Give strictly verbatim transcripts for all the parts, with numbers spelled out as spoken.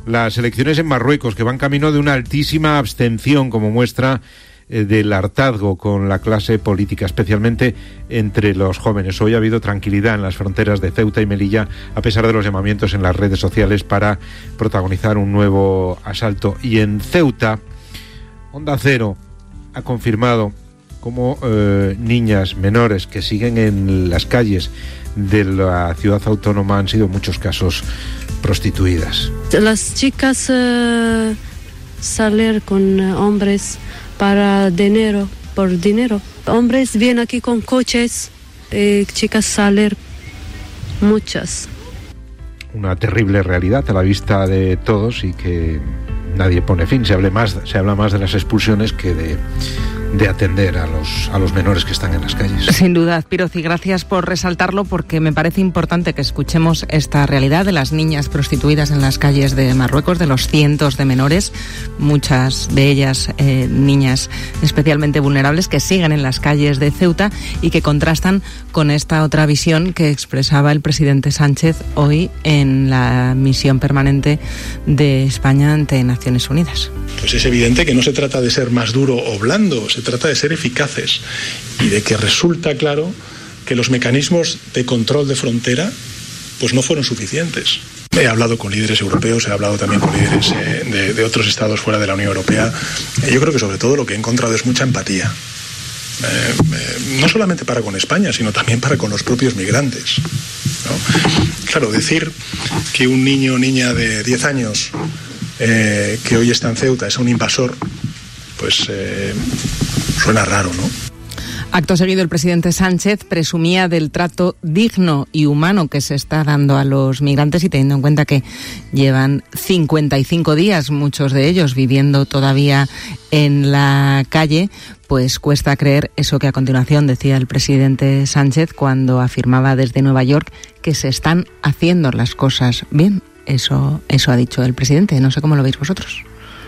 las elecciones en Marruecos, que van camino de una altísima abstención, como muestra eh, del hartazgo con la clase política, especialmente entre los jóvenes. Hoy ha habido tranquilidad en las fronteras de Ceuta y Melilla, a pesar de los llamamientos en las redes sociales para protagonizar un nuevo asalto. Y en Ceuta, Onda Cero ha confirmado cómo eh, niñas menores que siguen en las calles de la ciudad autónoma han sido en muchos casos prostituidas. Las chicas uh, salir con uh, hombres para dinero, por dinero. Hombres vienen aquí con coches, y chicas salir muchas. Una terrible realidad a la vista de todos y que nadie pone fin. Se habla más, se habla más de las expulsiones que de de atender a los a los menores que están en las calles. Sin duda, Azpiroz, gracias por resaltarlo, porque me parece importante que escuchemos esta realidad de las niñas prostituidas en las calles de Marruecos, de los cientos de menores, muchas de ellas eh, niñas especialmente vulnerables, que siguen en las calles de Ceuta y que contrastan con esta otra visión que expresaba el presidente Sánchez hoy en la misión permanente de España ante Naciones Unidas. Pues es evidente que no se trata de ser más duro o blando, se trata de ser eficaces y de que resulta claro que los mecanismos de control de frontera pues no fueron suficientes. He hablado con líderes europeos, he hablado también con líderes eh, de, de otros estados fuera de la Unión Europea. Eh, yo creo que sobre todo lo que he encontrado es mucha empatía. Eh, eh, no solamente para con España, sino también para con los propios migrantes, ¿no? Claro, decir que un niño o niña de diez años eh, que hoy está en Ceuta es un invasor, pues eh, suena raro, ¿no? Acto seguido, el presidente Sánchez presumía del trato digno y humano que se está dando a los migrantes, y teniendo en cuenta que llevan cincuenta y cinco días, muchos de ellos viviendo todavía en la calle, pues cuesta creer eso que a continuación decía el presidente Sánchez cuando afirmaba desde Nueva York que se están haciendo las cosas bien. Eso, eso ha dicho el presidente. No sé cómo lo veis vosotros.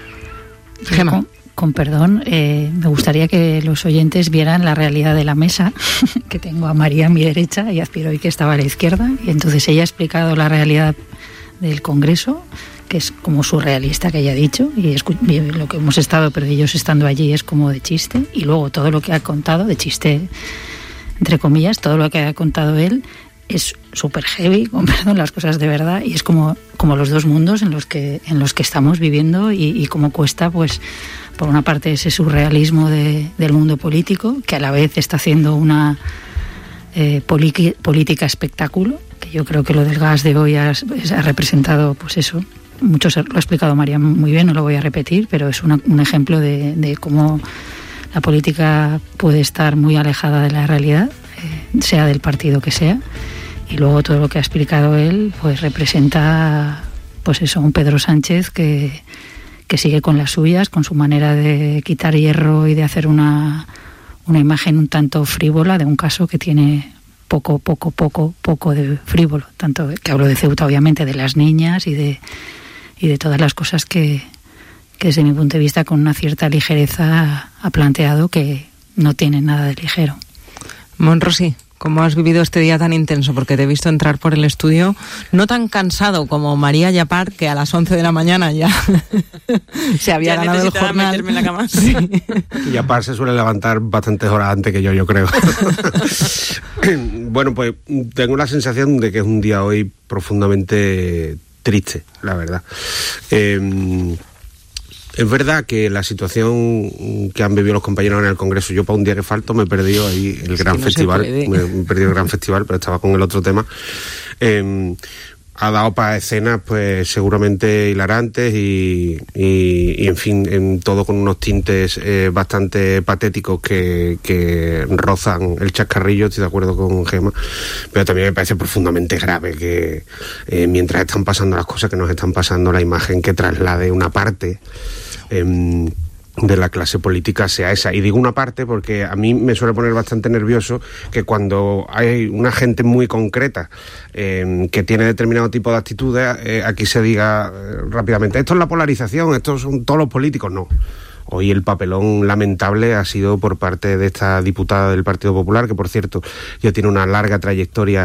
Gemma. Con, con perdón, eh, me gustaría que los oyentes vieran la realidad de la mesa, que tengo a María a mi derecha y a Azpiroz que estaba a la izquierda, y entonces ella ha explicado la realidad del Congreso, que es como surrealista, que ella ha dicho, y es, lo que hemos estado, pero ellos estando allí es como de chiste, y luego todo lo que ha contado, de chiste entre comillas, todo lo que ha contado él es súper heavy, con perdón, las cosas de verdad, y es como, como los dos mundos en los que, en los que estamos viviendo, y, y cómo cuesta, pues, por una parte ese surrealismo de, del mundo político, que a la vez está haciendo una eh, poliqui, política espectáculo, que yo creo que lo del gas de hoy ha, ha representado, pues eso, muchos lo ha explicado María muy bien, no lo voy a repetir, pero es una, un ejemplo de, de cómo la política puede estar muy alejada de la realidad, eh, sea del partido que sea. Y luego todo lo que ha explicado él, pues representa, pues eso, un Pedro Sánchez que, que sigue con las suyas, con su manera de quitar hierro y de hacer una, una imagen un tanto frívola de un caso que tiene poco, poco, poco, poco de frívolo. Tanto que hablo de Ceuta, obviamente, de las niñas y de, y de todas las cosas que, que desde mi punto de vista, con una cierta ligereza ha planteado, que no tienen nada de ligero. Monrosy, ¿cómo has vivido este día tan intenso? Porque te he visto entrar por el estudio no tan cansado como María Yapar, que a las once de la mañana ya se había ya ganado el jornal. Meterme en la cama. Sí. Yapar se suele levantar bastantes horas antes que yo, yo creo. Bueno, pues tengo la sensación de que es un día hoy profundamente triste, la verdad. Eh, Es verdad que la situación que han vivido los compañeros en el Congreso, yo para un día que falto me he perdido ahí el gran no festival, me he perdido el gran festival, pero estaba con el otro tema. Eh, ha dado para escenas pues seguramente hilarantes y, y, y en fin, en todo con unos tintes eh, bastante patéticos que, que rozan el chascarrillo, estoy de acuerdo con Gemma, pero también me parece profundamente grave que eh, mientras están pasando las cosas que nos están pasando, la imagen que traslade una parte eh, de la clase política sea esa. Y digo una parte porque a mí me suele poner bastante nervioso que cuando hay una gente muy concreta eh, que tiene determinado tipo de actitudes, eh, aquí se diga eh, rápidamente, esto es la polarización, estos son todos los políticos. No. hoy el papelón lamentable ha sido por parte de esta diputada del Partido Popular, que por cierto ya tiene una larga trayectoria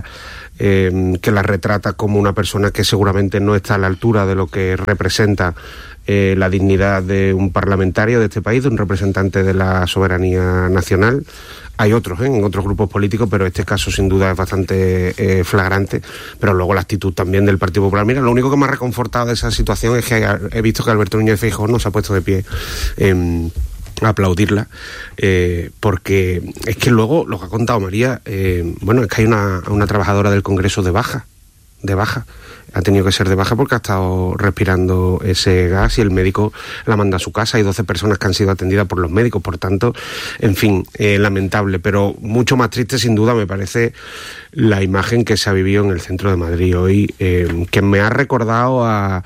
eh, que la retrata como una persona que seguramente no está a la altura de lo que representa eh, la dignidad de un parlamentario de este país, de un representante de la soberanía nacional. Hay otros, ¿eh? en otros grupos políticos, pero este caso sin duda es bastante eh, flagrante. Pero luego la actitud también del Partido Popular. Mira, lo único que me ha reconfortado de esa situación es que he visto que Alberto Núñez Feijóo no se ha puesto de pie eh, a aplaudirla, eh, porque es que luego, lo que ha contado María, eh, bueno, es que hay una, una trabajadora del Congreso de baja, de baja. Ha tenido que ser de baja porque ha estado respirando ese gas y el médico la manda a su casa. Hay doce personas que han sido atendidas por los médicos, por tanto, en fin, eh, lamentable. Pero mucho más triste, sin duda, me parece la imagen que se ha vivido en el centro de Madrid hoy, eh, que me ha recordado a,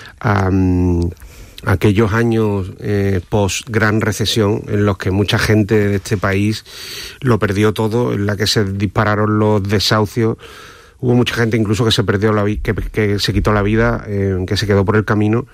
a um, aquellos años eh, post gran recesión en los que mucha gente de este país lo perdió todo, en la que se dispararon los desahucios. Hubo mucha gente incluso que se perdió la vi- que, que se quitó la vida, eh, que se quedó por el camino,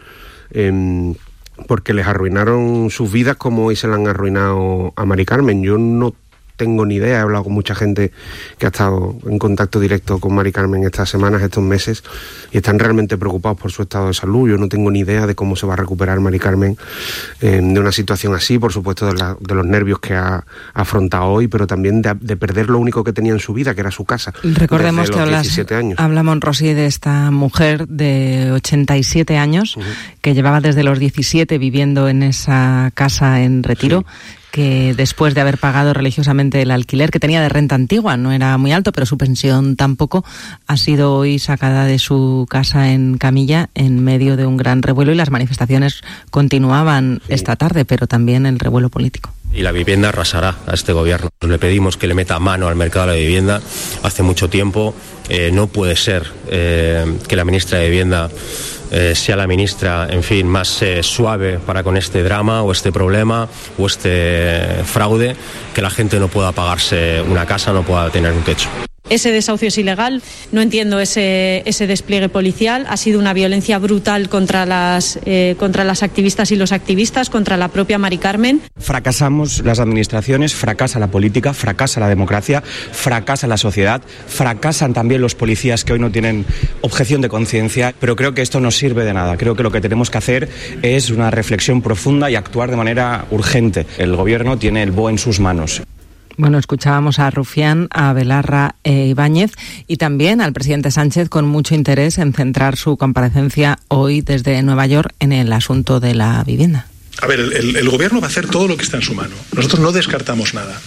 eh, porque les arruinaron sus vidas como hoy se la han arruinado a Mari Carmen. Yo no tengo ni idea, he hablado con mucha gente que ha estado en contacto directo con Mari Carmen estas semanas, estos meses, y están realmente preocupados por su estado de salud. Yo no tengo ni idea de cómo se va a recuperar Mari Carmen eh, de una situación así, por supuesto de, la, de los nervios que ha afrontado hoy, pero también de, de perder lo único que tenía en su vida, que era su casa. Recordemos que hablas, hablamos, Rosy, de esta mujer de ochenta y siete años, uh-huh. que llevaba desde los diecisiete viviendo en esa casa en Retiro, sí. que después de haber pagado religiosamente el alquiler que tenía de renta antigua, no era muy alto, pero su pensión tampoco, ha sido hoy sacada de su casa en camilla en medio de un gran revuelo, y las manifestaciones continuaban sí. esta tarde, pero también el revuelo político. Y la vivienda arrasará a este gobierno. Le pedimos que le meta mano al mercado de la vivienda hace mucho tiempo. Eh, no puede ser eh, que la ministra de Vivienda Eh, sea la ministra, en fin, más eh, suave para con este drama o este problema o este fraude, que la gente no pueda pagarse una casa, no pueda tener un techo. Ese desahucio es ilegal, no entiendo ese, ese despliegue policial, ha sido una violencia brutal contra las, eh, contra las activistas y los activistas, contra la propia Mari Carmen. Fracasamos las administraciones, fracasa la política, fracasa la democracia, fracasa la sociedad, fracasan también los policías que hoy no tienen objeción de conciencia, pero creo que esto no sirve de nada. Creo que lo que tenemos que hacer es una reflexión profunda y actuar de manera urgente. El gobierno tiene el B O E en sus manos. Bueno, escuchábamos a Rufián, a Belarra e Ibáñez, y también al presidente Sánchez con mucho interés en centrar su comparecencia hoy desde Nueva York en el asunto de la vivienda. A ver, el, el gobierno va a hacer todo lo que está en su mano. Nosotros no descartamos nada.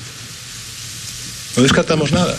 No descartamos nada.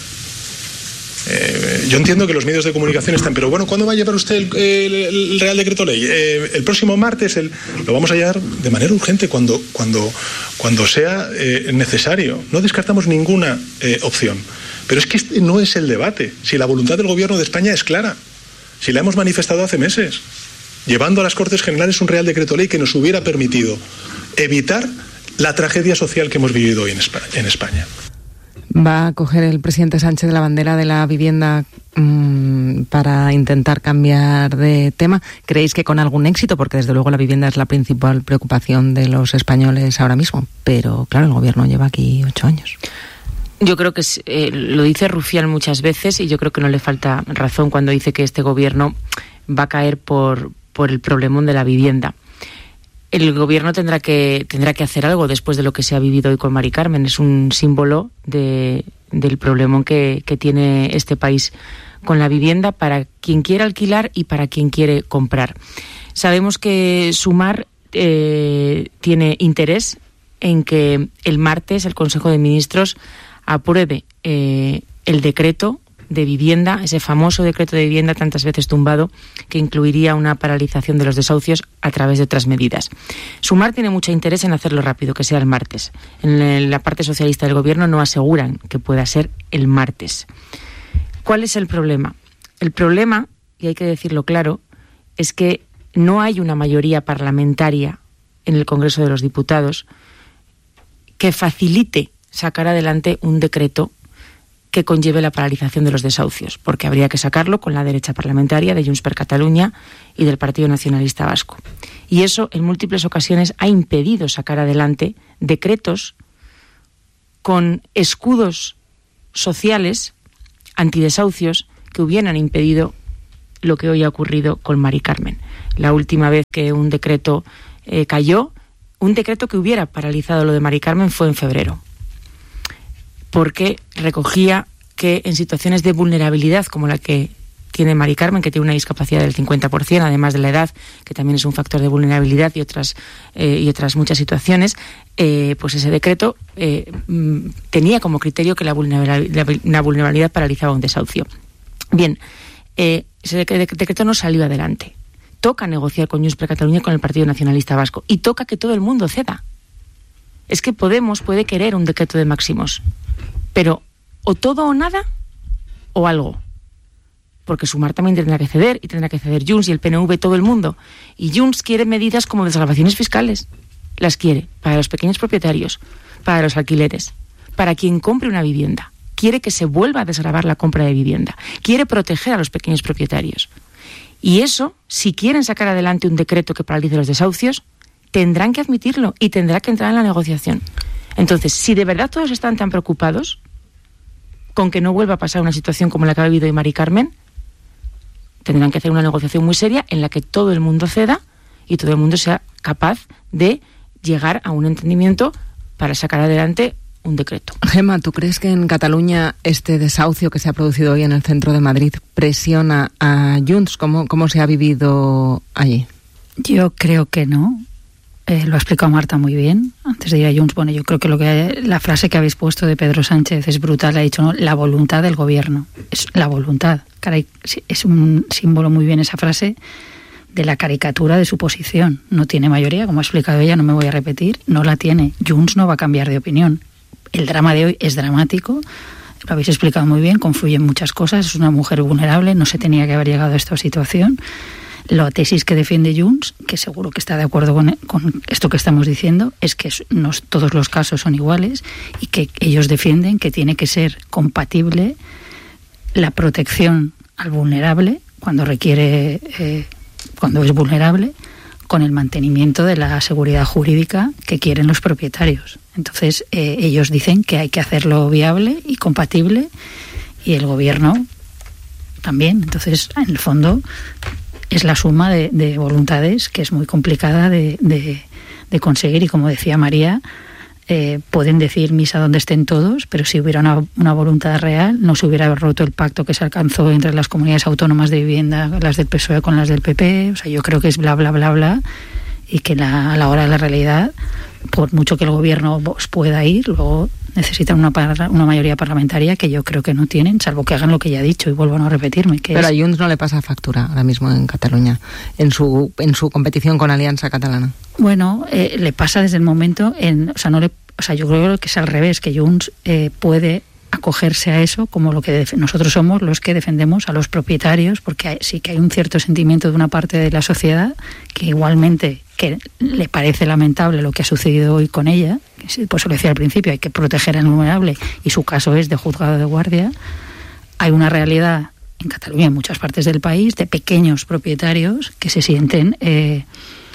Eh, yo entiendo que los medios de comunicación están, pero bueno, ¿cuándo va a llevar usted el, el, el Real Decreto Ley? Eh, el próximo martes el, lo vamos a llevar de manera urgente cuando, cuando, cuando sea eh, necesario. No descartamos ninguna eh, opción. Pero es que este no es el debate. Si la voluntad del Gobierno de España es clara, si la hemos manifestado hace meses, llevando a las Cortes Generales un Real Decreto Ley que nos hubiera permitido evitar la tragedia social que hemos vivido hoy en España. En España. ¿Va a coger el presidente Sánchez la bandera de la vivienda mmm, para intentar cambiar de tema? ¿Creéis que con algún éxito? Porque desde luego la vivienda es la principal preocupación de los españoles ahora mismo. Pero claro, el gobierno lleva aquí ocho años. Yo creo que eh, lo dice Rufián muchas veces, y yo creo que no le falta razón cuando dice que este gobierno va a caer por, por el problemón de la vivienda. El gobierno tendrá que tendrá que hacer algo después de lo que se ha vivido hoy con Mari Carmen. Es un símbolo de, del problemón que, que tiene este país con la vivienda para quien quiere alquilar y para quien quiere comprar. Sabemos que Sumar eh, tiene interés en que el martes el Consejo de Ministros apruebe eh, el decreto de vivienda, ese famoso decreto de vivienda tantas veces tumbado, que incluiría una paralización de los desahucios a través de otras medidas. Sumar tiene mucho interés en hacerlo rápido, que sea el martes. En la parte socialista del gobierno no aseguran que pueda ser el martes. ¿Cuál es el problema? El problema, y hay que decirlo claro, es que no hay una mayoría parlamentaria en el Congreso de los Diputados que facilite sacar adelante un decreto que conlleve la paralización de los desahucios, porque habría que sacarlo con la derecha parlamentaria de Junts per Catalunya y del Partido Nacionalista Vasco. Y eso en múltiples ocasiones ha impedido sacar adelante decretos con escudos sociales antidesahucios que hubieran impedido lo que hoy ha ocurrido con Mari Carmen. La última vez que un decreto eh, cayó, un decreto que hubiera paralizado lo de Mari Carmen fue en febrero, porque recogía que en situaciones de vulnerabilidad como la que tiene Mari Carmen, que tiene una discapacidad del cincuenta por ciento, además de la edad, que también es un factor de vulnerabilidad, y otras eh, y otras muchas situaciones, eh, pues ese decreto eh, tenía como criterio que la vulnerabilidad, la vulnerabilidad paralizaba un desahucio. Bien, eh, ese decreto no salió adelante. Toca negociar con Junts per Catalunya, con el Partido Nacionalista Vasco, y toca que todo el mundo ceda. Es que Podemos puede querer un decreto de máximos, pero o todo o nada, o algo. Porque Sumar también tendrá que ceder, y tendrá que ceder Junts y el P N V, todo el mundo. Y Junts quiere medidas como desgravaciones fiscales. Las quiere para los pequeños propietarios, para los alquileres, para quien compre una vivienda. Quiere que se vuelva a desgravar la compra de vivienda. Quiere proteger a los pequeños propietarios. Y eso, si quieren sacar adelante un decreto que paralice los desahucios, tendrán que admitirlo y tendrá que entrar en la negociación. Entonces, si de verdad todos están tan preocupados con que no vuelva a pasar una situación como la que ha vivido hoy Mari Carmen, tendrán que hacer una negociación muy seria en la que todo el mundo ceda y todo el mundo sea capaz de llegar a un entendimiento para sacar adelante un decreto. Gemma, ¿tú crees que en Cataluña este desahucio que se ha producido hoy en el centro de Madrid presiona a Junts? ¿Cómo, cómo se ha vivido allí? Yo creo que no. Eh, lo ha explicado Marta muy bien antes de ir a Junts. Bueno, yo creo que lo que la frase que habéis puesto de Pedro Sánchez es brutal. Ha dicho, ¿no?, la voluntad del gobierno. Es la voluntad. Caray, es un símbolo muy bien esa frase de la caricatura de su posición. No tiene mayoría, como ha explicado ella, no me voy a repetir. No la tiene. Junts no va a cambiar de opinión. El drama de hoy es dramático. Lo habéis explicado muy bien. Confluyen muchas cosas. Es una mujer vulnerable. No se tenía que haber llegado a esta situación. La tesis que defiende Junts, que seguro que está de acuerdo con, con esto que estamos diciendo, es que no todos los casos son iguales y que ellos defienden que tiene que ser compatible la protección al vulnerable cuando requiere, eh, cuando es vulnerable, con el mantenimiento de la seguridad jurídica que quieren los propietarios. Entonces, eh, ellos dicen que hay que hacerlo viable y compatible, y el gobierno también. Entonces, en el fondo, es la suma de, de voluntades que es muy complicada de, de, de conseguir, y como decía María, eh, pueden decir misa donde estén todos, pero si hubiera una, una voluntad real, no se hubiera roto el pacto que se alcanzó entre las comunidades autónomas de vivienda, las del P S O E con las del P P. O sea, yo creo que es bla, bla, bla, bla, y que la, a la hora de la realidad, por mucho que el gobierno os pueda ir, luego necesitan una, par- una mayoría parlamentaria que yo creo que no tienen, salvo que hagan lo que ya he dicho, y vuelvo a no repetirme. Que Pero es... a Junts no le pasa factura ahora mismo en Cataluña, en su en su competición con Alianza Catalana. Bueno, eh, le pasa desde el momento, en, o sea, no le, o sea, yo creo que es al revés, que Junts eh, puede acogerse a eso como lo que def- nosotros somos los que defendemos a los propietarios, porque hay, sí que hay un cierto sentimiento de una parte de la sociedad que igualmente que le parece lamentable lo que ha sucedido hoy con ella. Pues lo decía al principio, hay que proteger al vulnerable, y su caso es de juzgado de guardia. Hay una realidad en Cataluña, en muchas partes del país, de pequeños propietarios que se sienten eh,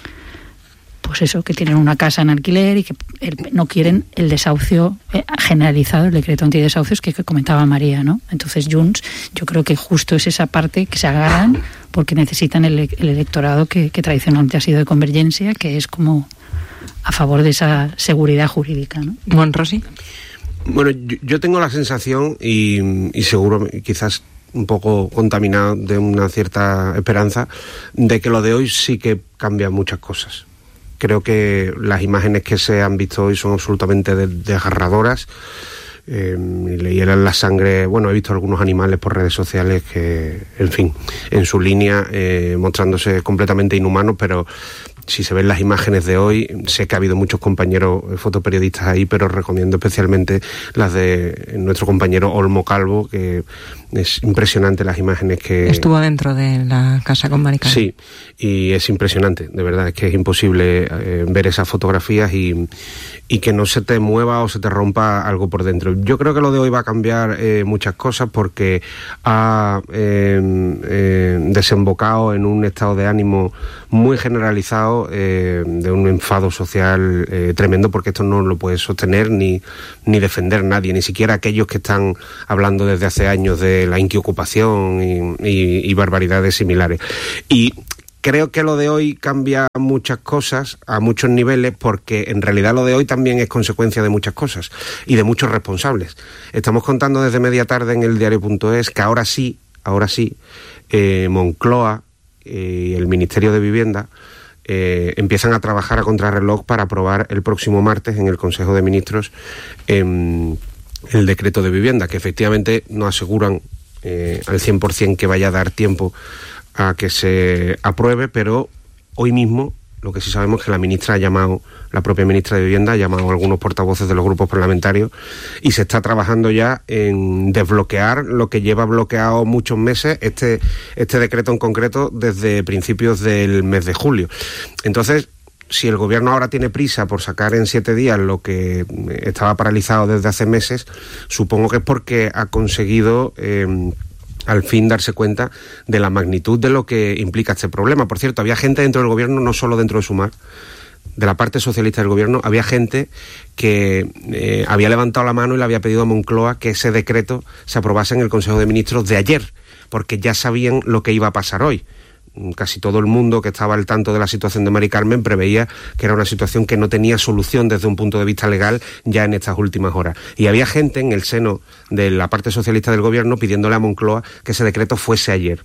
pues eso, que tienen una casa en alquiler y que el, no quieren el desahucio eh, generalizado, el decreto antidesahucios que, que comentaba María, ¿no? Entonces Junts, yo creo que justo es esa parte que se agarran porque necesitan el, el electorado que, que tradicionalmente ha sido de Convergencia, que es como a favor de esa seguridad jurídica, ¿no? Monrosi. Bueno, yo, yo tengo la sensación, y, y seguro quizás un poco contaminado de una cierta esperanza, de que lo de hoy sí que cambia muchas cosas. Creo que las imágenes que se han visto hoy son absolutamente desgarradoras. Eh, le hielan la sangre. Bueno, he visto algunos animales por redes sociales que, en fin, en su línea, eh, mostrándose completamente inhumanos, pero si se ven las imágenes de hoy, sé que ha habido muchos compañeros fotoperiodistas ahí, pero recomiendo especialmente las de nuestro compañero Olmo Calvo, que es impresionante las imágenes que... Estuvo dentro de la casa con Mari Carmen. Sí, y es impresionante, de verdad, es que es imposible eh, ver esas fotografías y, y que no se te mueva o se te rompa algo por dentro. Yo creo que lo de hoy va a cambiar eh, muchas cosas porque ha eh, eh, desembocado en un estado de ánimo muy generalizado, eh, de un enfado social eh, tremendo, porque esto no lo puede sostener ni, ni defender nadie, ni siquiera aquellos que están hablando desde hace años de la inquiocupación y, y, y barbaridades similares. Y creo que lo de hoy cambia muchas cosas a muchos niveles, porque en realidad lo de hoy también es consecuencia de muchas cosas y de muchos responsables. Estamos contando desde media tarde en el diario punto es que ahora sí, ahora sí, eh, Moncloa y eh, el Ministerio de Vivienda eh, empiezan a trabajar a contrarreloj para aprobar el próximo martes en el Consejo de Ministros eh, el decreto de vivienda, que efectivamente no aseguran eh, al cien por ciento que vaya a dar tiempo a que se apruebe, pero hoy mismo lo que sí sabemos es que la ministra ha llamado, la propia ministra de Vivienda ha llamado a algunos portavoces de los grupos parlamentarios y se está trabajando ya en desbloquear lo que lleva bloqueado muchos meses, este, este decreto en concreto desde principios del mes de julio. Entonces, si el gobierno ahora tiene prisa por sacar en siete días lo que estaba paralizado desde hace meses, supongo que es porque ha conseguido eh, al fin darse cuenta de la magnitud de lo que implica este problema. Por cierto, había gente dentro del gobierno, no solo dentro de Sumar, de la parte socialista del gobierno, había gente que eh, había levantado la mano y le había pedido a Moncloa que ese decreto se aprobase en el Consejo de Ministros de ayer, porque ya sabían lo que iba a pasar hoy. Casi todo el mundo que estaba al tanto de la situación de Mari Carmen preveía que era una situación que no tenía solución desde un punto de vista legal ya en estas últimas horas. Y había gente en el seno de la parte socialista del gobierno pidiéndole a Moncloa que ese decreto fuese ayer.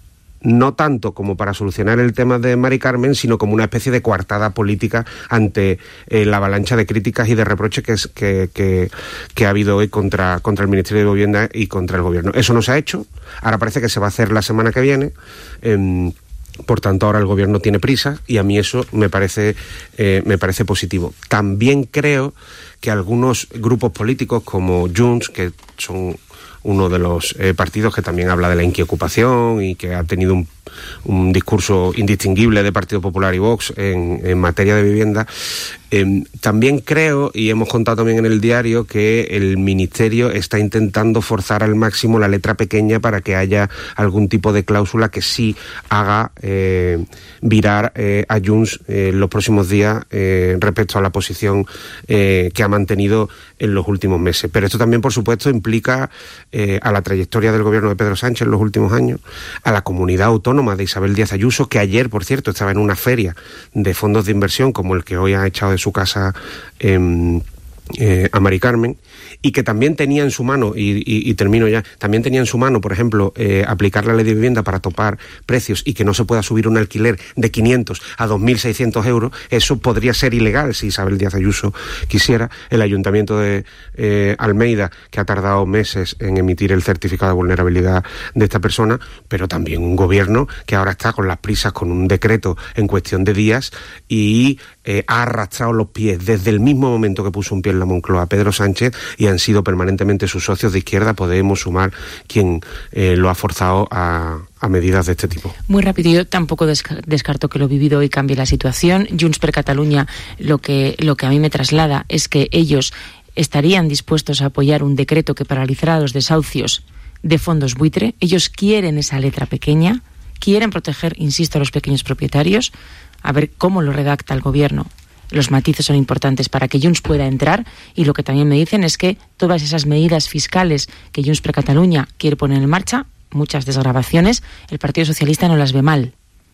No tanto como para solucionar el tema de Mari Carmen, sino como una especie de coartada política ante eh, la avalancha de críticas y de reproches que, es, que, que, que ha habido hoy contra, contra el Ministerio de Vivienda y contra el Gobierno. Eso no se ha hecho, ahora parece que se va a hacer la semana que viene. Eh, Por tanto, ahora el gobierno tiene prisa y a mí eso me parece, eh, me parece positivo. También creo que algunos grupos políticos como Junts, que son uno de los eh, partidos que también habla de la inquiocupación y que ha tenido un, un discurso indistinguible de Partido Popular y Vox en, en materia de vivienda, eh, también creo, y hemos contado también en el diario, que el Ministerio está intentando forzar al máximo la letra pequeña para que haya algún tipo de cláusula que sí haga eh, virar eh, a Junts eh, en los próximos días eh, respecto a la posición eh, que ha mantenido en los últimos meses. Pero esto también, por supuesto, implica eh, a la trayectoria del gobierno de Pedro Sánchez en los últimos años, a la comunidad autónoma de Isabel Díaz Ayuso, que ayer, por cierto, estaba en una feria de fondos de inversión como el que hoy ha echado de su casa eh, eh, a Mari Carmen, y que también tenía en su mano, y, y, y termino ya, también tenía en su mano, por ejemplo, eh, aplicar la ley de vivienda para topar precios y que no se pueda subir un alquiler de quinientos a dos mil seiscientos euros. Eso podría ser ilegal si Isabel Díaz Ayuso quisiera. El Ayuntamiento de eh, Almeida, que ha tardado meses en emitir el certificado de vulnerabilidad de esta persona, pero también un gobierno que ahora está con las prisas con un decreto en cuestión de días y eh, ha arrastrado los pies desde el mismo momento que puso un pie en la Moncloa Pedro Sánchez, y han sido permanentemente sus socios de izquierda, Podemos, Sumar, quien eh, lo ha forzado a, a medidas de este tipo. Muy rápido, yo tampoco descarto que lo vivido hoy cambie la situación. Junts per Catalunya lo que, lo que a mí me traslada es que ellos estarían dispuestos a apoyar un decreto que paralizará los desahucios de fondos buitre. Ellos quieren esa letra pequeña, quieren proteger, insisto, a los pequeños propietarios. A ver cómo lo redacta el gobierno. Los matices son importantes para que Junts pueda entrar, y lo que también me dicen es que todas esas medidas fiscales que Junts per Catalunya quiere poner en marcha, muchas desgravaciones, el Partido Socialista no las ve mal.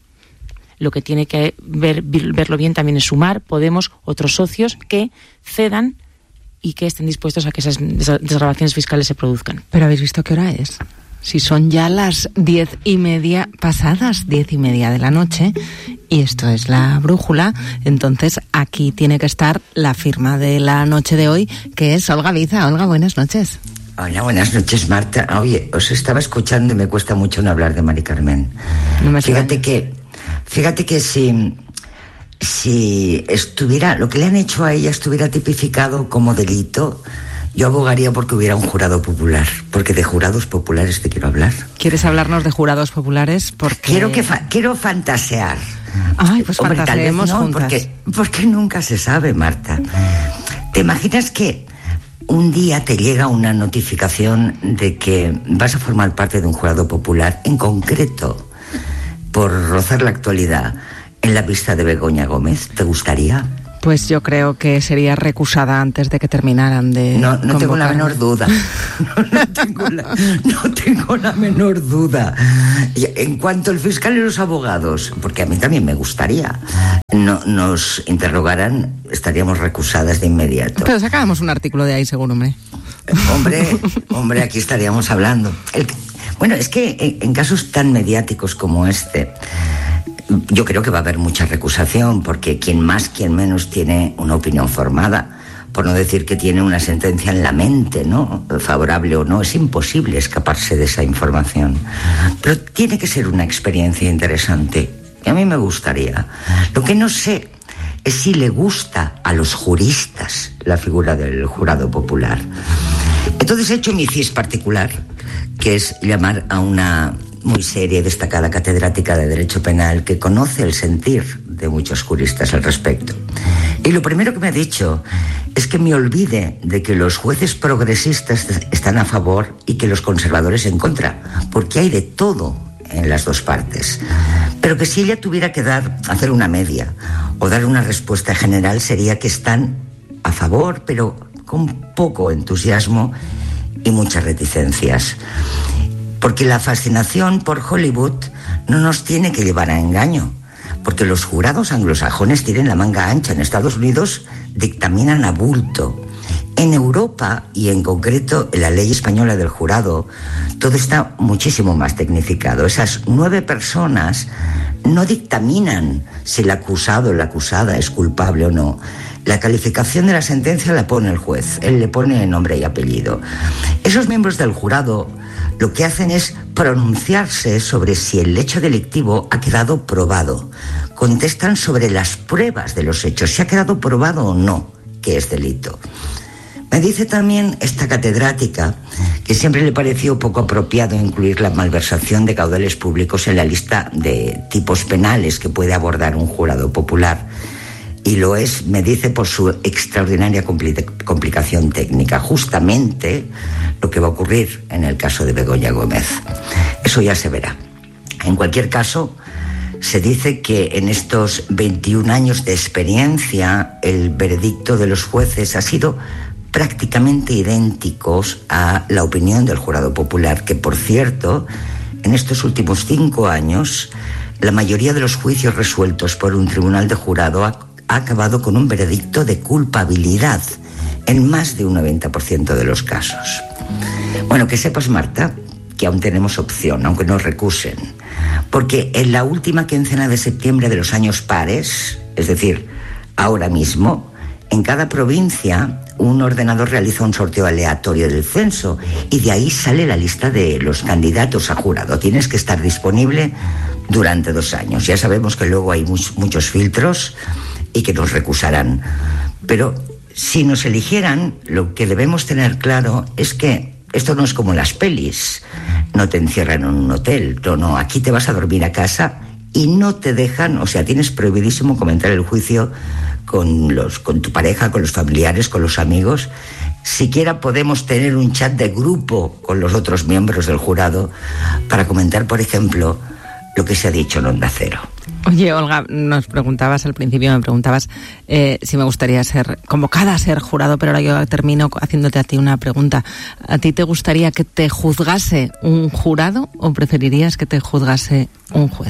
Lo que tiene que ver, verlo bien también es Sumar, Podemos, otros socios que cedan y que estén dispuestos a que esas desgravaciones fiscales se produzcan. ¿Pero habéis visto qué hora es? Si son ya las diez y media pasadas, diez y media de la noche, y esto es La Brújula, entonces aquí tiene que estar la firma de la noche de hoy, que es Olga Biza. Olga, buenas noches. Hola, buenas noches, Marta. Oye, os estaba escuchando y me cuesta mucho no hablar de Mari Carmen. No me fíjate que, fíjate que si, si estuviera, lo que le han hecho a ella estuviera tipificado como delito, Yo abogaría porque hubiera un jurado popular, porque de jurados populares te quiero hablar. ¿Quieres hablarnos de jurados populares? Porque... Quiero, que fa- quiero fantasear. Ay, pues Hombre, fantaseemos tal vez no, juntas. porque, porque nunca se sabe, Marta. ¿Te imaginas que un día te llega una notificación de que vas a formar parte de un jurado popular, en concreto, por rozar la actualidad, en la vista de Begoña Gómez? ¿Te gustaría? Pues yo creo que sería recusada antes de que terminaran de No, no tengo la convocarme. menor duda. No, no tengo la, no tengo la menor duda. Y en cuanto el fiscal y los abogados, porque a mí también me gustaría, no, nos interrogaran, estaríamos recusadas de inmediato. Pero sacábamos un artículo de ahí, seguro, hombre. Hombre, hombre, aquí estaríamos hablando. El, bueno, es que en, en casos tan mediáticos como este, yo creo que va a haber mucha recusación, porque quien más, quien menos tiene una opinión formada, por no decir que tiene una sentencia en la mente, ¿no? Favorable o no, es imposible escaparse de esa información. Pero tiene que ser una experiencia interesante, y a mí me gustaría. Lo que no sé es si le gusta a los juristas la figura del jurado popular. Entonces he hecho mi C I S particular, que es llamar a una muy seria y destacada catedrática de Derecho Penal que conoce el sentir de muchos juristas al respecto. Y lo primero que me ha dicho es que me olvide de que los jueces progresistas están a favor y que los conservadores en contra, porque hay de todo en las dos partes. Pero que si ella tuviera que dar, hacer una media o dar una respuesta general, sería que están a favor, pero con poco entusiasmo y muchas reticencias. Porque la fascinación por Hollywood no nos tiene que llevar a engaño, porque los jurados anglosajones tienen la manga ancha. En Estados Unidos dictaminan a bulto. En Europa, y en concreto en la ley española del jurado, todo está muchísimo más tecnificado. Esas nueve personas no dictaminan si el acusado o la acusada es culpable o no. La calificación de la sentencia la pone el juez, él le pone nombre y apellido. Esos miembros del jurado lo que hacen es pronunciarse sobre si el hecho delictivo ha quedado probado. Contestan sobre las pruebas de los hechos, si ha quedado probado o no que es delito. Me dice también esta catedrática que siempre le pareció poco apropiado incluir la malversación de caudales públicos en la lista de tipos penales que puede abordar un jurado popular. Y lo es, me dice, por su extraordinaria compli- complicación técnica. Justamente lo que va a ocurrir en el caso de Begoña Gómez. Eso ya se verá. En cualquier caso, se dice que en estos veintiún años de experiencia, el veredicto de los jueces ha sido prácticamente idénticos a la opinión del jurado popular, que, por cierto, en estos últimos cinco años, la mayoría de los juicios resueltos por un tribunal de jurado ha ha acabado con un veredicto de culpabilidad en más de un noventa por ciento de los casos. Bueno, que sepas, Marta, que aún tenemos opción, aunque nos recusen, porque en la última quincena de septiembre de los años pares, es decir, ahora mismo, en cada provincia un ordenador realiza un sorteo aleatorio del censo y de ahí sale la lista de los candidatos a jurado. Tienes que estar disponible durante dos años. Ya sabemos que luego hay much- muchos filtros y que nos recusarán. Pero si nos eligieran, lo que debemos tener claro es que esto no es como las pelis. No te encierran en un hotel. No, no, aquí te vas a dormir a casa y no te dejan, o sea, tienes prohibidísimo comentar el juicio con los, con tu pareja, con los familiares, con los amigos. Siquiera podemos tener un chat de grupo con los otros miembros del jurado para comentar, por ejemplo, lo que se ha dicho en Onda Cero. Oye, Olga, nos preguntabas al principio, me preguntabas eh, si me gustaría ser convocada a ser jurado, pero ahora yo termino haciéndote a ti una pregunta. ¿A ti te gustaría que te juzgase un jurado o preferirías que te juzgase un juez?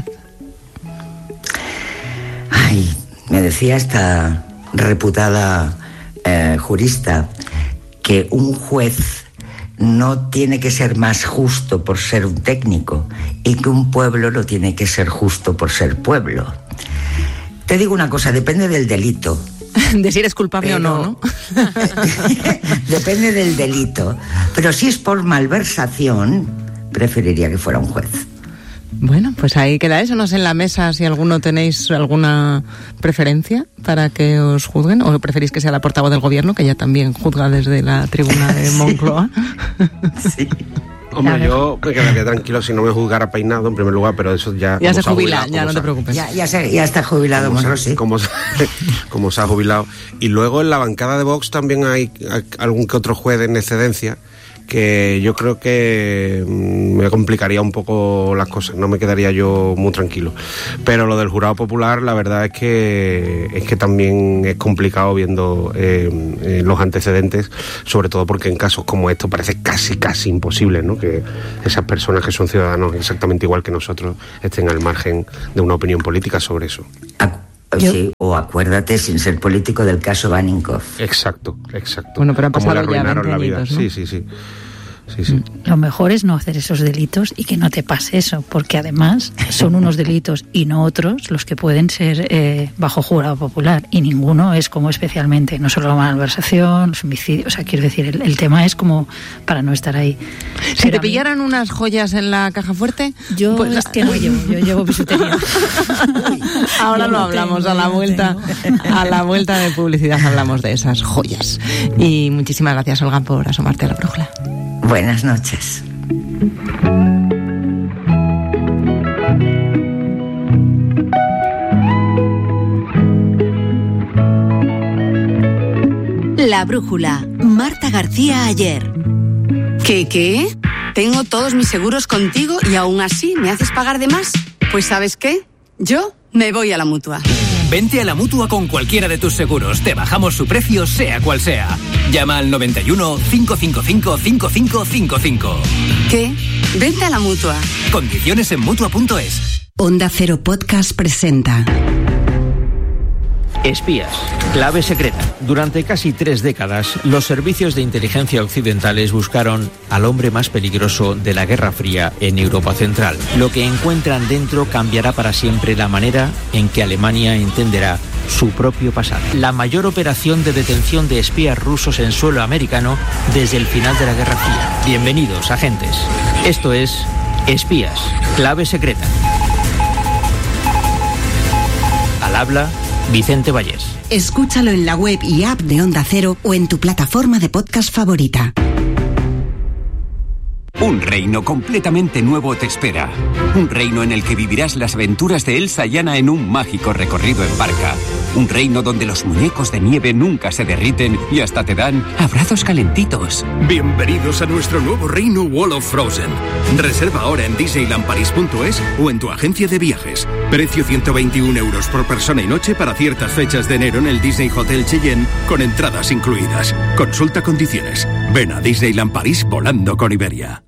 Ay, me decía esta reputada eh, jurista que un juez no tiene que ser más justo por ser un técnico y que un pueblo no tiene que ser justo por ser pueblo. Te digo una cosa, depende del delito. De si eres culpable pero... o no, ¿no? Depende del delito. Pero si es por malversación, preferiría que fuera un juez. Bueno, pues ahí queda eso. No sé en la mesa si alguno tenéis alguna preferencia para que os juzguen, o preferís que sea la portavoz del gobierno, que ya también juzga desde la tribuna de Moncloa. Sí. Hombre, yo me quedaría tranquilo si no me juzgara peinado, en primer lugar, pero eso ya... Ya se jubila, ya no te preocupes. Ya, ya, se, ya está jubilado, como, Monroe, se, sí. como, se, como se ha jubilado. Y luego en la bancada de Vox también hay, hay algún que otro juez en excedencia, que yo creo que me complicaría un poco las cosas, no me quedaría yo muy tranquilo. Pero lo del jurado popular, la verdad es que es que también es complicado viendo eh, eh, los antecedentes, sobre todo porque en casos como estos parece casi casi imposible, ¿no?, que esas personas que son ciudadanos exactamente igual que nosotros estén al margen de una opinión política sobre eso. Sí, o acuérdate, sin ser político, del caso Baninkoff. Exacto, exacto. Bueno, pero han pasado Como le arruinaron ya la vida. añitos, ¿no? Sí, sí, sí. Sí, sí. Lo mejor es no hacer esos delitos y que no te pase eso, porque además son unos delitos y no otros los que pueden ser eh, bajo jurado popular, y ninguno es como especialmente, no solo la malversación, los homicidios, o sea, quiero decir, el, el tema es como para no estar ahí. Si Pero te pillaran mí, unas joyas en la caja fuerte, yo pues, es que no llevo, yo llevo bisutería. Ahora lo hablamos, tengo, a la vuelta, a la vuelta de publicidad hablamos de esas joyas. Y muchísimas gracias, Olga, por asomarte a la brújula. Buenas noches. La brújula, Marta García Ayer. ¿Qué, qué? Tengo todos mis seguros contigo y aún así me haces pagar de más. Pues ¿sabes qué? Yo me voy a la Mutua. Vente a la Mutua con cualquiera de tus seguros. Te bajamos su precio, sea cual sea. Llama al noventa y uno, cinco cinco cinco, cinco cinco cinco cinco. ¿Qué? Vente a la Mutua. Condiciones en Mutua punto es. Onda Cero Podcast presenta Espías, clave secreta. Durante casi tres décadas, los servicios de inteligencia occidentales buscaron al hombre más peligroso de la Guerra Fría en Europa Central. Lo que encuentran dentro cambiará para siempre la manera en que Alemania entenderá su propio pasado. La mayor operación de detención de espías rusos en suelo americano desde el final de la Guerra Fría. Bienvenidos, agentes. Esto es Espías, clave secreta. Al habla Vicente Vallés. Escúchalo en la web y app de Onda Cero o en tu plataforma de podcast favorita. Un reino completamente nuevo te espera. Un reino en el que vivirás las aventuras de Elsa y Anna en un mágico recorrido en barca. Un reino donde los muñecos de nieve nunca se derriten y hasta te dan abrazos calentitos. Bienvenidos a nuestro nuevo reino Wall of Frozen. Reserva ahora en disneyland paris punto es o en tu agencia de viajes. Precio ciento veintiún euros por persona y noche para ciertas fechas de enero en el Disney Hotel Cheyenne con entradas incluidas. Consulta condiciones. Ven a Disneyland París volando con Iberia.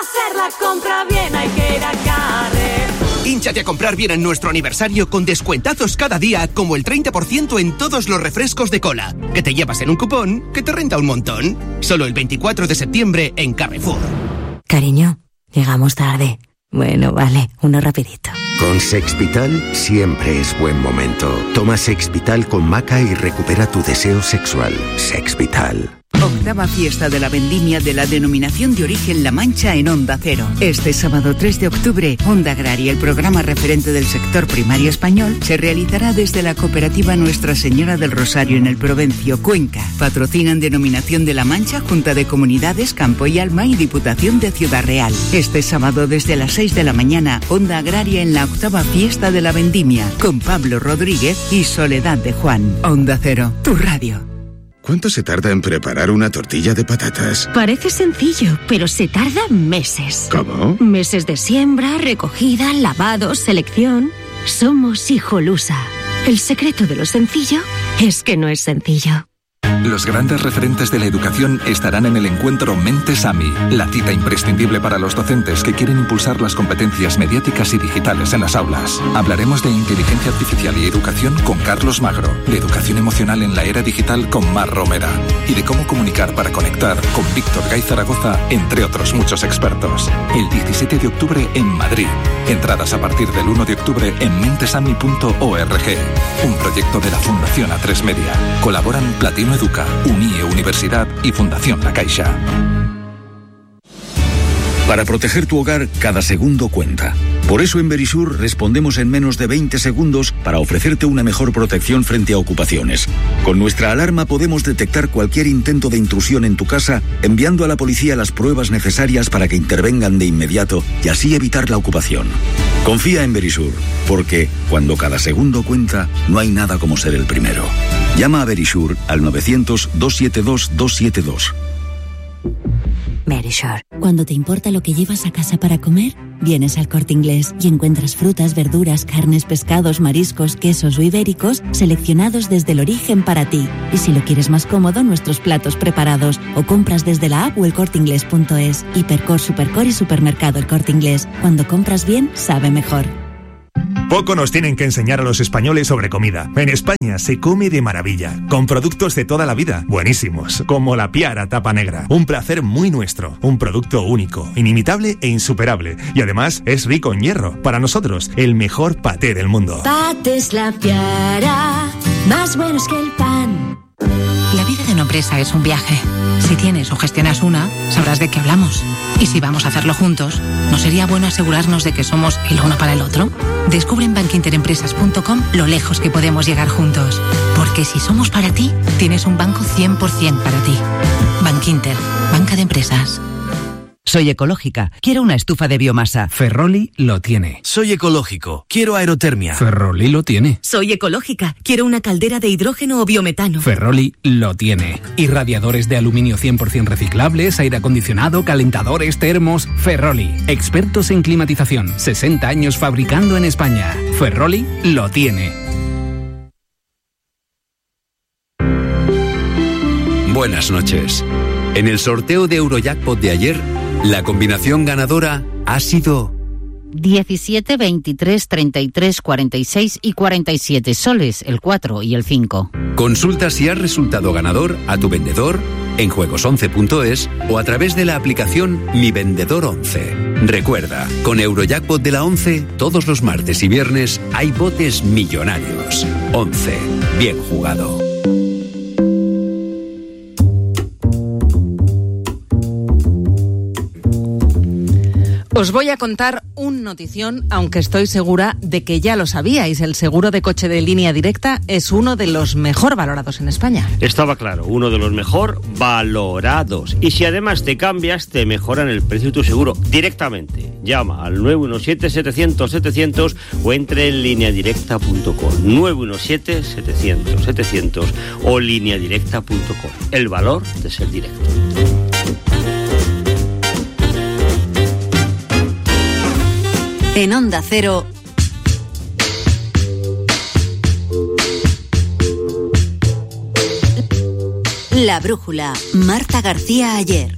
Compra bien, hay que ir a Carrer. Hínchate a comprar bien en nuestro aniversario con descuentazos cada día, como el treinta por ciento en todos los refrescos de cola, que te llevas en un cupón que te renta un montón. Solo el veinticuatro de septiembre en Carrefour. Cariño, llegamos tarde. Bueno, vale, uno rapidito. Con Sexvital siempre es buen momento. Toma Sexvital con maca y recupera tu deseo sexual. Sexvital. Octava fiesta de la vendimia de la denominación de origen La Mancha en Onda Cero. Este sábado tres de octubre, Onda Agraria, el programa referente del sector primario español, se realizará desde la cooperativa Nuestra Señora del Rosario en el Provencio, Cuenca. Patrocinan Denominación de La Mancha, Junta de Comunidades, Campo y Alma y Diputación de Ciudad Real. Este sábado desde las seis de la mañana, Onda Agraria en la octava fiesta de la vendimia, con Pablo Rodríguez y Soledad de Juan. Onda Cero, tu radio. ¿Cuánto se tarda en preparar una tortilla de patatas? Parece sencillo, pero se tarda meses. ¿Cómo? Meses de siembra, recogida, lavado, selección. Somos Hijolusa. El secreto de lo sencillo es que no es sencillo. Los grandes referentes de la educación estarán en el encuentro Mentes AMI, la cita imprescindible para los docentes que quieren impulsar las competencias mediáticas y digitales en las aulas. Hablaremos de inteligencia artificial y educación con Carlos Magro, de educación emocional en la era digital con Mar Romera y de cómo comunicar para conectar con Víctor Gay Zaragoza, entre otros muchos expertos. El diecisiete de octubre en Madrid. Entradas a partir del uno de octubre en mentesami punto org. Un proyecto de la Fundación A tres Media. Colaboran Platino Educa, UNIE Universidad y Fundación La Caixa. Para proteger tu hogar, cada segundo cuenta. Por eso en Verisur respondemos en menos de veinte segundos para ofrecerte una mejor protección frente a ocupaciones. Con nuestra alarma podemos detectar cualquier intento de intrusión en tu casa, enviando a la policía las pruebas necesarias para que intervengan de inmediato y así evitar la ocupación. Confía en Verisur, porque cuando cada segundo cuenta, no hay nada como ser el primero. Llama a Verisur al novecientos, doscientos setenta y dos, doscientos setenta y dos. Verisure. Cuando te importa lo que llevas a casa para comer, vienes al Corte Inglés y encuentras frutas, verduras, carnes, pescados, mariscos, quesos o ibéricos seleccionados desde el origen para ti. Y si lo quieres más cómodo, nuestros platos preparados o compras desde la app o el corte inglés punto es. Hipercor, Supercor y Supermercado El Corte Inglés. Cuando compras bien, sabe mejor. Poco nos tienen que enseñar a los españoles sobre comida. En España se come de maravilla, con productos de toda la vida, buenísimos, como la Piara Tapa Negra. Un placer muy nuestro, un producto único, inimitable e insuperable. Y además es rico en hierro. Para nosotros, el mejor paté del mundo. Patés La Piara, más buenos que el pan. La vida de una empresa es un viaje. Si tienes o gestionas una, sabrás de qué hablamos. Y si vamos a hacerlo juntos, ¿no sería bueno asegurarnos de que somos el uno para el otro? Descubre en bank inter empresas punto com lo lejos que podemos llegar juntos. Porque si somos para ti, tienes un banco cien por ciento para ti. Bankinter, banca de empresas. Soy ecológica. Quiero una estufa de biomasa. Ferroli lo tiene. Soy ecológico. Quiero aerotermia. Ferroli lo tiene. Soy ecológica. Quiero una caldera de hidrógeno o biometano. Ferroli lo tiene. Irradiadores de aluminio cien por ciento reciclables, aire acondicionado, calentadores, termos. Ferroli. Expertos en climatización. sesenta años fabricando en España. Ferroli lo tiene. Buenas noches. En el sorteo de Eurojackpot de ayer, la combinación ganadora ha sido diecisiete, veintitrés, treinta y tres, cuarenta y seis y cuarenta y siete soles, el cuatro y el cinco. Consulta si has resultado ganador a tu vendedor en juegos once punto es o a través de la aplicación Mi Vendedor once. Recuerda, con Eurojackpot de la once, todos los martes y viernes hay botes millonarios. once. Bien jugado. Os voy a contar un notición, aunque estoy segura de que ya lo sabíais. El seguro de coche de Línea Directa es uno de los mejor valorados en España. Estaba claro, uno de los mejor valorados. Y si además te cambias, te mejoran el precio de tu seguro directamente. Llama al nueve uno siete, setecientos, setecientos o entre en línea directa punto com. nueve uno siete, setecientos, setecientos o línea directa punto com. El valor de ser directo. En Onda Cero, La Brújula, Marta García Ayer.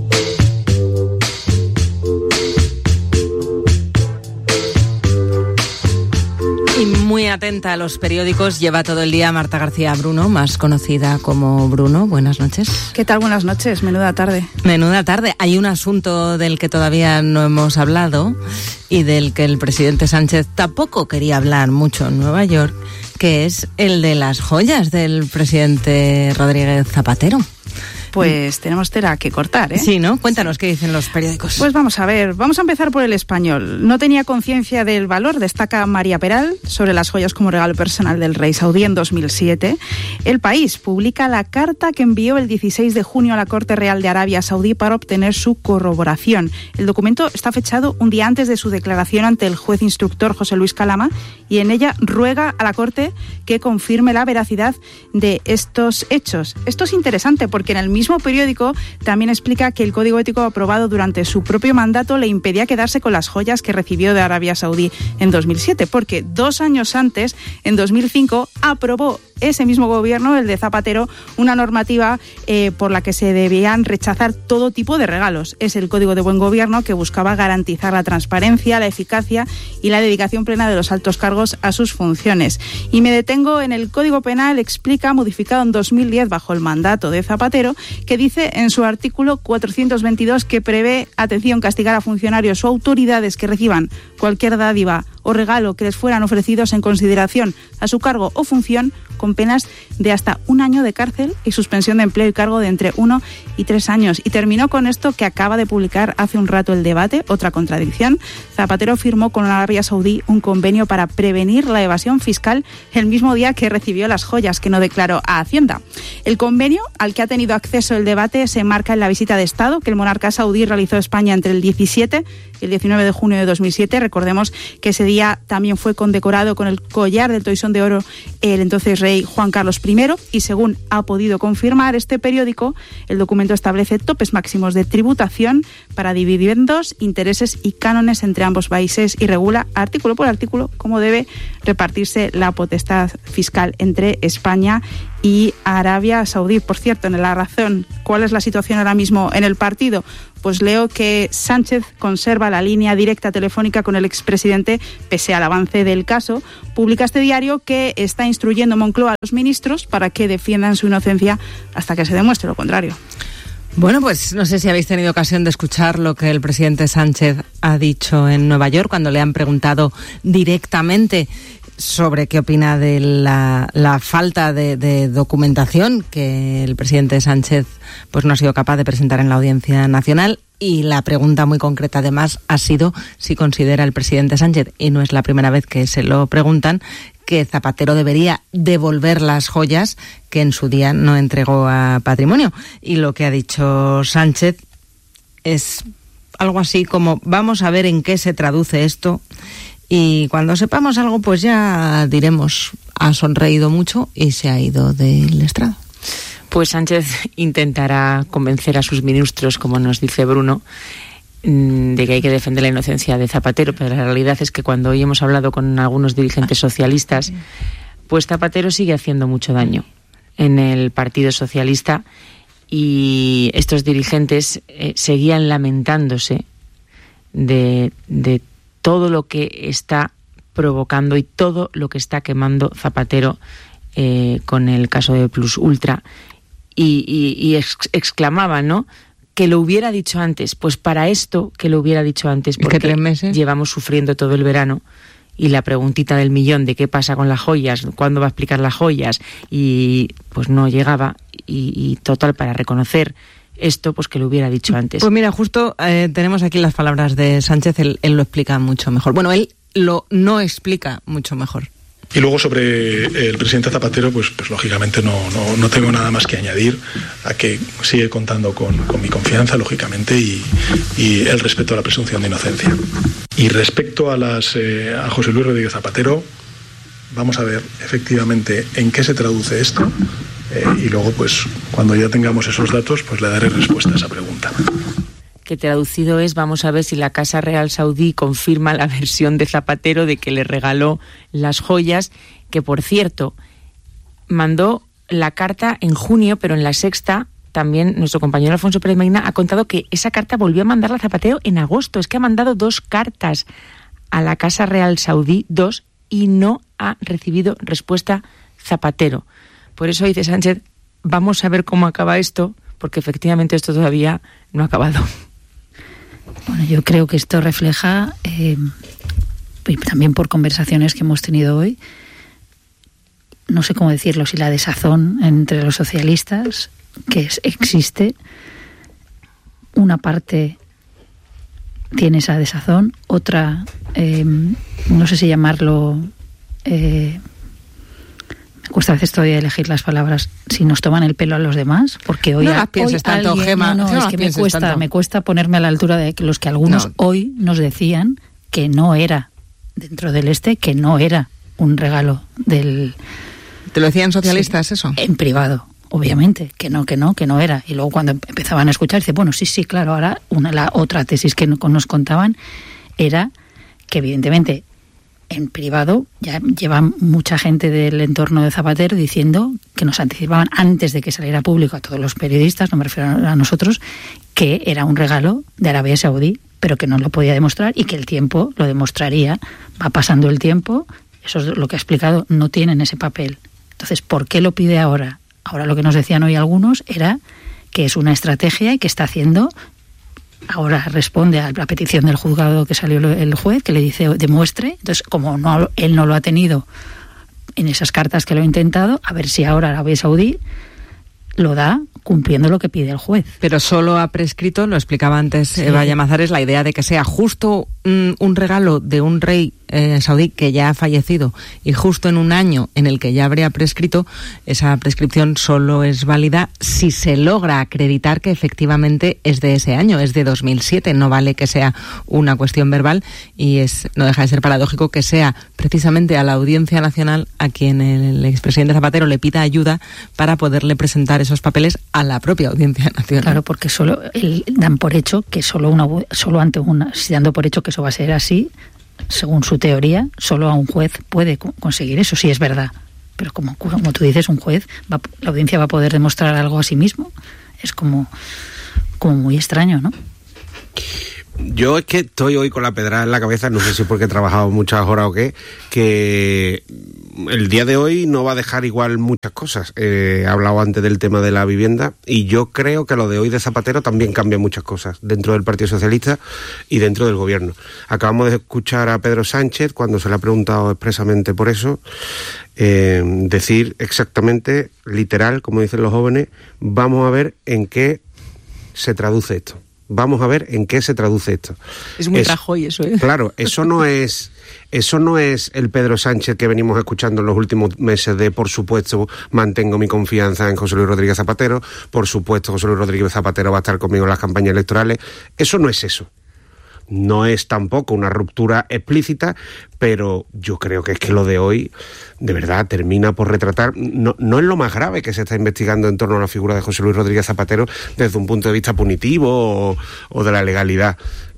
Y muy atenta a los periódicos, lleva todo el día Marta García Bruno, más conocida como Bruno. Buenas noches. ¿Qué tal? Buenas noches. Menuda tarde. Menuda tarde. Hay un asunto del que todavía no hemos hablado y del que el presidente Sánchez tampoco quería hablar mucho en Nueva York, que es el de las joyas del presidente Rodríguez Zapatero. Pues tenemos tela que cortar, ¿eh? Sí, ¿no? Cuéntanos qué dicen los periódicos. Pues vamos a ver, vamos a empezar por El Español. No tenía conciencia del valor, destaca María Peral, sobre las joyas como regalo personal del rey saudí en dos mil siete. El País publica la carta que envió el dieciséis de junio a la Corte Real de Arabia Saudí para obtener su corroboración. El documento está fechado un día antes de su declaración ante el juez instructor José Luis Calama y en ella ruega a la Corte que confirme la veracidad de estos hechos. Esto es interesante porque en el mismo periódico también explica que el código ético aprobado durante su propio mandato le impedía quedarse con las joyas que recibió de Arabia Saudí en dos mil siete, porque dos años antes, en dos mil cinco, aprobó ese mismo gobierno, el de Zapatero, una normativa eh, por la que se debían rechazar todo tipo de regalos. Es el Código de Buen Gobierno que buscaba garantizar la transparencia, la eficacia y la dedicación plena de los altos cargos a sus funciones. Y me detengo en el Código Penal, explica, modificado en dos mil diez bajo el mandato de Zapatero, que dice en su artículo cuatrocientos veintidós que prevé, atención, castigar a funcionarios o autoridades que reciban cualquier dádiva o regalo que les fueran ofrecidos en consideración a su cargo o función, con penas de hasta un año de cárcel y suspensión de empleo y cargo de entre uno y tres años. Y terminó con esto que acaba de publicar hace un rato El Debate, otra contradicción. Zapatero firmó con Arabia Saudí un convenio para prevenir la evasión fiscal el mismo día que recibió las joyas que no declaró a Hacienda. El convenio al que ha tenido acceso El Debate se enmarca en la visita de Estado que el monarca saudí realizó a España entre el diecisiete y el diecinueve de junio de dos mil siete. Recordemos que ese día también fue condecorado con el collar del Toisón de Oro el entonces rey Juan Carlos primero, y según ha podido confirmar este periódico, el documento establece topes máximos de tributación para dividendos, intereses y cánones entre ambos países y regula artículo por artículo cómo debe repartirse la potestad fiscal entre España y Arabia Saudí. Por cierto, en La Razón, ¿cuál es la situación ahora mismo en el partido? Pues leo que Sánchez conserva la línea directa telefónica con el expresidente pese al avance del caso. Publica este diario que está instruyendo Moncloa a los ministros para que defiendan su inocencia hasta que se demuestre lo contrario. Bueno, pues no sé si habéis tenido ocasión de escuchar lo que el presidente Sánchez ha dicho en Nueva York cuando le han preguntado directamente sobre qué opina de la, la falta de, de documentación que el presidente Sánchez pues no ha sido capaz de presentar en la Audiencia Nacional. Y la pregunta muy concreta además ha sido si considera el presidente Sánchez, y no es la primera vez que se lo preguntan, que Zapatero debería devolver las joyas que en su día no entregó a Patrimonio. Y lo que ha dicho Sánchez es algo así como: vamos a ver en qué se traduce esto y cuando sepamos algo pues ya diremos. Ha sonreído mucho y se ha ido del estrado. Pues Sánchez intentará convencer a sus ministros, como nos dice Bruno, de que hay que defender la inocencia de Zapatero, pero la realidad es que cuando hoy hemos hablado con algunos dirigentes socialistas, pues Zapatero sigue haciendo mucho daño en el Partido Socialista, y estos dirigentes eh, seguían lamentándose de, de todo lo que está provocando y todo lo que está quemando Zapatero eh, con el caso de Plus Ultra. Y, y, y ex, exclamaba, ¿no?, que lo hubiera dicho antes. Pues para esto que lo hubiera dicho antes, porque tres meses llevamos sufriendo todo el verano, y la preguntita del millón de qué pasa con las joyas, cuándo va a explicar las joyas, y pues no llegaba, y, y total, para reconocer esto, pues que lo hubiera dicho antes. Pues mira, justo eh, tenemos aquí las palabras de Sánchez, él, él lo explica mucho mejor. Bueno, él lo no explica mucho mejor. Y luego sobre el presidente Zapatero, pues, pues lógicamente no, no, no tengo nada más que añadir a que sigue contando con, con mi confianza, lógicamente, y, y el respeto a la presunción de inocencia. Y respecto a, las, eh, a José Luis Rodríguez Zapatero, vamos a ver efectivamente en qué se traduce esto, eh, y luego, pues cuando ya tengamos esos datos, pues le daré respuesta a esa pregunta. Que traducido es: vamos a ver si la Casa Real Saudí confirma la versión de Zapatero de que le regaló las joyas, que por cierto mandó la carta en junio, pero en La Sexta también nuestro compañero Alfonso Pérez Medina ha contado que esa carta volvió a mandarla a Zapatero en agosto. Es que ha mandado dos cartas a la Casa Real Saudí, dos, y no ha recibido respuesta Zapatero. Por eso dice Sánchez: vamos a ver cómo acaba esto, porque efectivamente esto todavía no ha acabado. Bueno, yo creo que esto refleja, eh, y también por conversaciones que hemos tenido hoy, no sé cómo decirlo, si la desazón entre los socialistas, que es, existe, una parte tiene esa desazón, otra, eh, no sé si llamarlo, eh, me cuesta a veces todavía elegir las palabras, si nos toman el pelo a los demás, porque hoy, no a, las pienses hoy tanto, alguien, Gemma, no, no, no es las que me pienses cuesta, tanto. me cuesta ponerme a la altura de los que algunos No. hoy nos decían que no era, dentro del este, que no era un regalo del... ¿Te lo decían socialistas sí, eso? En privado, obviamente, que no, que no, que no era. Y luego cuando empezaban a escuchar, dice, bueno, sí, sí, claro, ahora una, la otra tesis que nos contaban era que evidentemente en privado ya lleva mucha gente del entorno de Zapatero diciendo que nos anticipaban antes de que saliera público a todos los periodistas, no me refiero a nosotros, que era un regalo de Arabia Saudí, pero que no lo podía demostrar y que el tiempo lo demostraría. Va pasando el tiempo, eso es lo que ha explicado, no tienen ese papel. Entonces, ¿por qué lo pide ahora? Ahora lo que nos decían hoy algunos era que es una estrategia y que está haciendo ahora responde a la petición del juzgado que salió el juez, que le dice demuestre. Entonces, como no, él no lo ha tenido en esas cartas que lo ha intentado, a ver si ahora Arabia Saudí lo da cumpliendo lo que pide el juez. Pero solo ha prescrito, lo explicaba antes sí. Eva Llamazares, la idea de que sea justo un, un regalo de un rey eh, saudí que ya ha fallecido y justo en un año en el que ya habría prescrito, esa prescripción solo es válida si se logra acreditar que efectivamente es de ese año, es de dos mil siete, no vale que sea una cuestión verbal y es no deja de ser paradójico que sea precisamente a la Audiencia Nacional a quien el expresidente Zapatero le pida ayuda para poderle presentar esos papeles a la propia Audiencia Nacional. Claro, porque solo el, dan por hecho que solo una solo ante una, si dando por hecho que eso va a ser así, según su teoría, solo a un juez puede conseguir eso, si es verdad. Pero como, como tú dices, un juez, va, la audiencia va a poder demostrar algo a sí mismo. Es como, como muy extraño, ¿no? Yo es que estoy hoy con la pedrada en la cabeza, no sé si porque he trabajado muchas horas o qué, que el día de hoy no va a dejar igual muchas cosas. Eh, he hablado antes del tema de la vivienda y yo creo que lo de hoy de Zapatero también cambia muchas cosas dentro del Partido Socialista y dentro del gobierno. Acabamos de escuchar a Pedro Sánchez, cuando se le ha preguntado expresamente por eso, eh, decir exactamente, literal, como dicen los jóvenes, vamos a ver en qué se traduce esto. Vamos a ver en qué se traduce esto. Es muy es, Rajoy eso, ¿eh? Claro, eso no es eso no es el Pedro Sánchez que venimos escuchando en los últimos meses de, por supuesto, mantengo mi confianza en José Luis Rodríguez Zapatero, por supuesto, José Luis Rodríguez Zapatero va a estar conmigo en las campañas electorales. Eso no es eso. No es tampoco una ruptura explícita, pero yo creo que es que lo de hoy, de verdad, termina por retratar, no, no es lo más grave que se está investigando en torno a la figura de José Luis Rodríguez Zapatero desde un punto de vista punitivo o, o de la legalidad.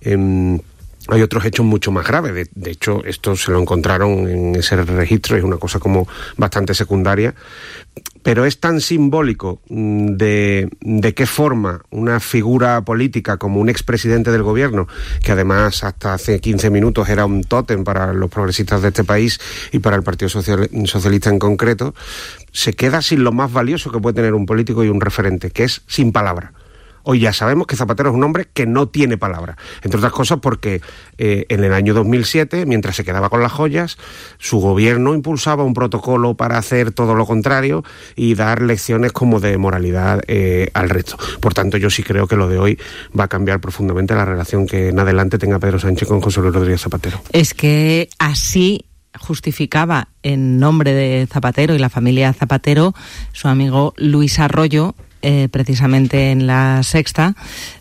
Eh, hay otros hechos mucho más graves. De, de hecho, esto se lo encontraron en ese registro, es una cosa como bastante secundaria. Pero es tan simbólico de, de qué forma una figura política como un expresidente del gobierno, que además hasta hace quince minutos era un tótem para los progresistas de este país y para el Partido Social, Socialista en concreto, se queda sin lo más valioso que puede tener un político y un referente, que es sin palabra. Hoy ya sabemos que Zapatero es un hombre que no tiene palabra, entre otras cosas porque eh, en el año dos mil siete, mientras se quedaba con las joyas, su gobierno impulsaba un protocolo para hacer todo lo contrario y dar lecciones como de moralidad eh, al resto. Por tanto, yo sí creo que lo de hoy va a cambiar profundamente la relación que en adelante tenga Pedro Sánchez con José Luis Rodríguez Zapatero. Es que así justificaba en nombre de Zapatero y la familia Zapatero su amigo Luis Arroyo, Eh, precisamente en La Sexta,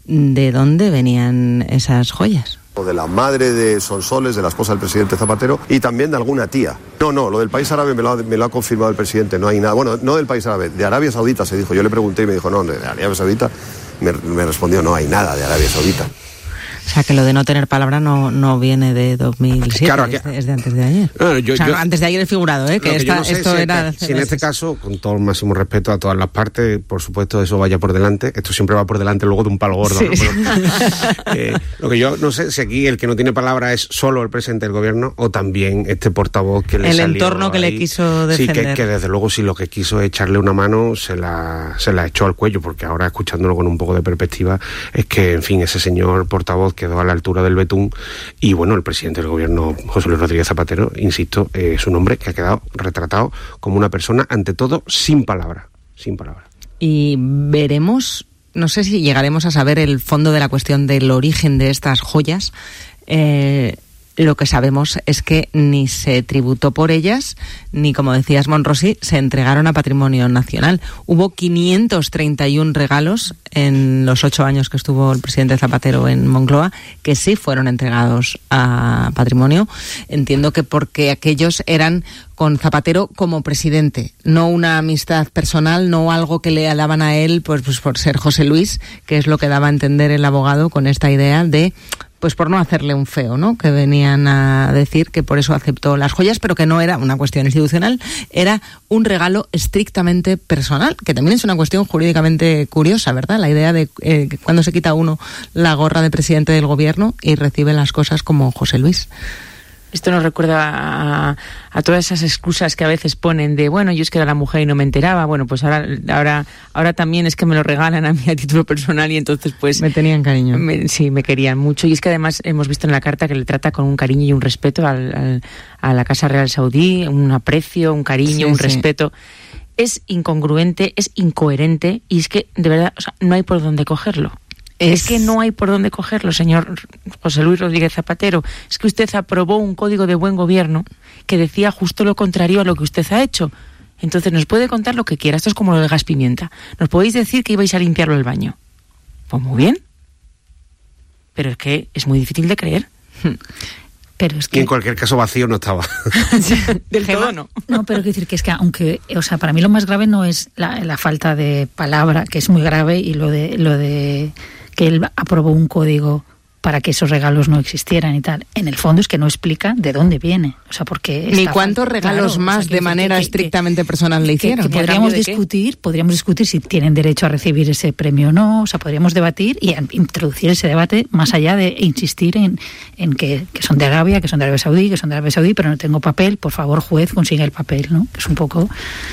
de dónde venían esas joyas. De la madre de Sonsoles, de la esposa del presidente Zapatero, y también de alguna tía. No, no, lo del país árabe me lo, ha, me lo ha confirmado el presidente, no hay nada. Bueno, no del país árabe, de Arabia Saudita se dijo. Yo le pregunté y me dijo, no, de Arabia Saudita. Me, me respondió, no hay nada de Arabia Saudita. O sea, que lo de no tener palabra no, no viene de dos mil siete, claro, es, de, es de antes de ayer. No, yo, o sea, yo, antes de ayer el figurado, ¿eh? Que, que esta, no sé esto si era... Que, si en este caso, con todo el máximo respeto a todas las partes, por supuesto, eso vaya por delante. Esto siempre va por delante luego de un palo gordo. Sí. ¿No? Pero, eh, lo que yo no sé si aquí el que no tiene palabra es solo el presidente del gobierno o también este portavoz que le el salió entorno que ahí. Le quiso defender. Sí, que, que desde luego si lo que quiso es echarle una mano, se la, se la echó al cuello, porque ahora, escuchándolo con un poco de perspectiva, es que, en fin, ese señor portavoz quedó a la altura del betún. Y bueno, el presidente del gobierno, José Luis Rodríguez Zapatero, insisto, eh, es un hombre que ha quedado retratado como una persona, ante todo, sin palabra, sin palabra. Y veremos, no sé si llegaremos a saber el fondo de la cuestión del origen de estas joyas. Eh, lo que sabemos es que ni se tributó por ellas, ni, como decías, Monrosy, se entregaron a Patrimonio Nacional. Hubo quinientos treinta y uno regalos en los ocho años que estuvo el presidente Zapatero en Moncloa, que sí fueron entregados a Patrimonio. Entiendo que porque aquellos eran con Zapatero como presidente, no una amistad personal, no algo que le alaban a él pues, pues por ser José Luis, que es lo que daba a entender el abogado con esta idea de... pues por no hacerle un feo, ¿no? Que venían a decir que por eso aceptó las joyas, pero que no era una cuestión institucional, era un regalo estrictamente personal, que también es una cuestión jurídicamente curiosa, ¿verdad? La idea de eh, cuando se quita uno la gorra de presidente del gobierno y recibe las cosas como José Luis. Esto nos recuerda a, a todas esas excusas que a veces ponen de, bueno, yo es que era la mujer y no me enteraba. Bueno, pues ahora ahora ahora también es que me lo regalan a mí a título personal y entonces pues... Me tenían cariño. Me, sí, me querían mucho. Y es que además hemos visto en la carta que le trata con un cariño y un respeto al, al, a la Casa Real Saudí, un aprecio, un cariño, sí, un sí. respeto. Es incongruente, es incoherente y es que, de verdad, o sea, no hay por dónde cogerlo. Es... es que no hay por dónde cogerlo, señor José Luis Rodríguez Zapatero. Es que usted aprobó un código de buen gobierno que decía justo lo contrario a lo que usted ha hecho. Entonces nos puede contar lo que quiera. Esto es como lo de gas pimienta. Nos podéis decir que ibais a limpiarlo el baño. Pues muy bien. Pero es que es muy difícil de creer. Pero es que... Y en cualquier caso vacío no estaba. Del todo no. No, pero quiero decir que es que aunque, o sea, para mí lo más grave no es la, la falta de palabra, que es muy grave, y lo de lo de que él aprobó un código para que esos regalos no existieran y tal. En el fondo es que no explica de dónde viene. O sea, porque... Ni cuántos regalos claro, más o sea, de manera que, estrictamente que, personal le hicieron. Que, que podríamos discutir, podríamos discutir si tienen derecho a recibir ese premio o no. O sea, podríamos debatir y introducir ese debate más allá de insistir en, en que, que son de Arabia, que son de Arabia Saudí, que son de Arabia Saudí, pero no tengo papel. Por favor, juez, consigue el papel, ¿no? Que es un poco...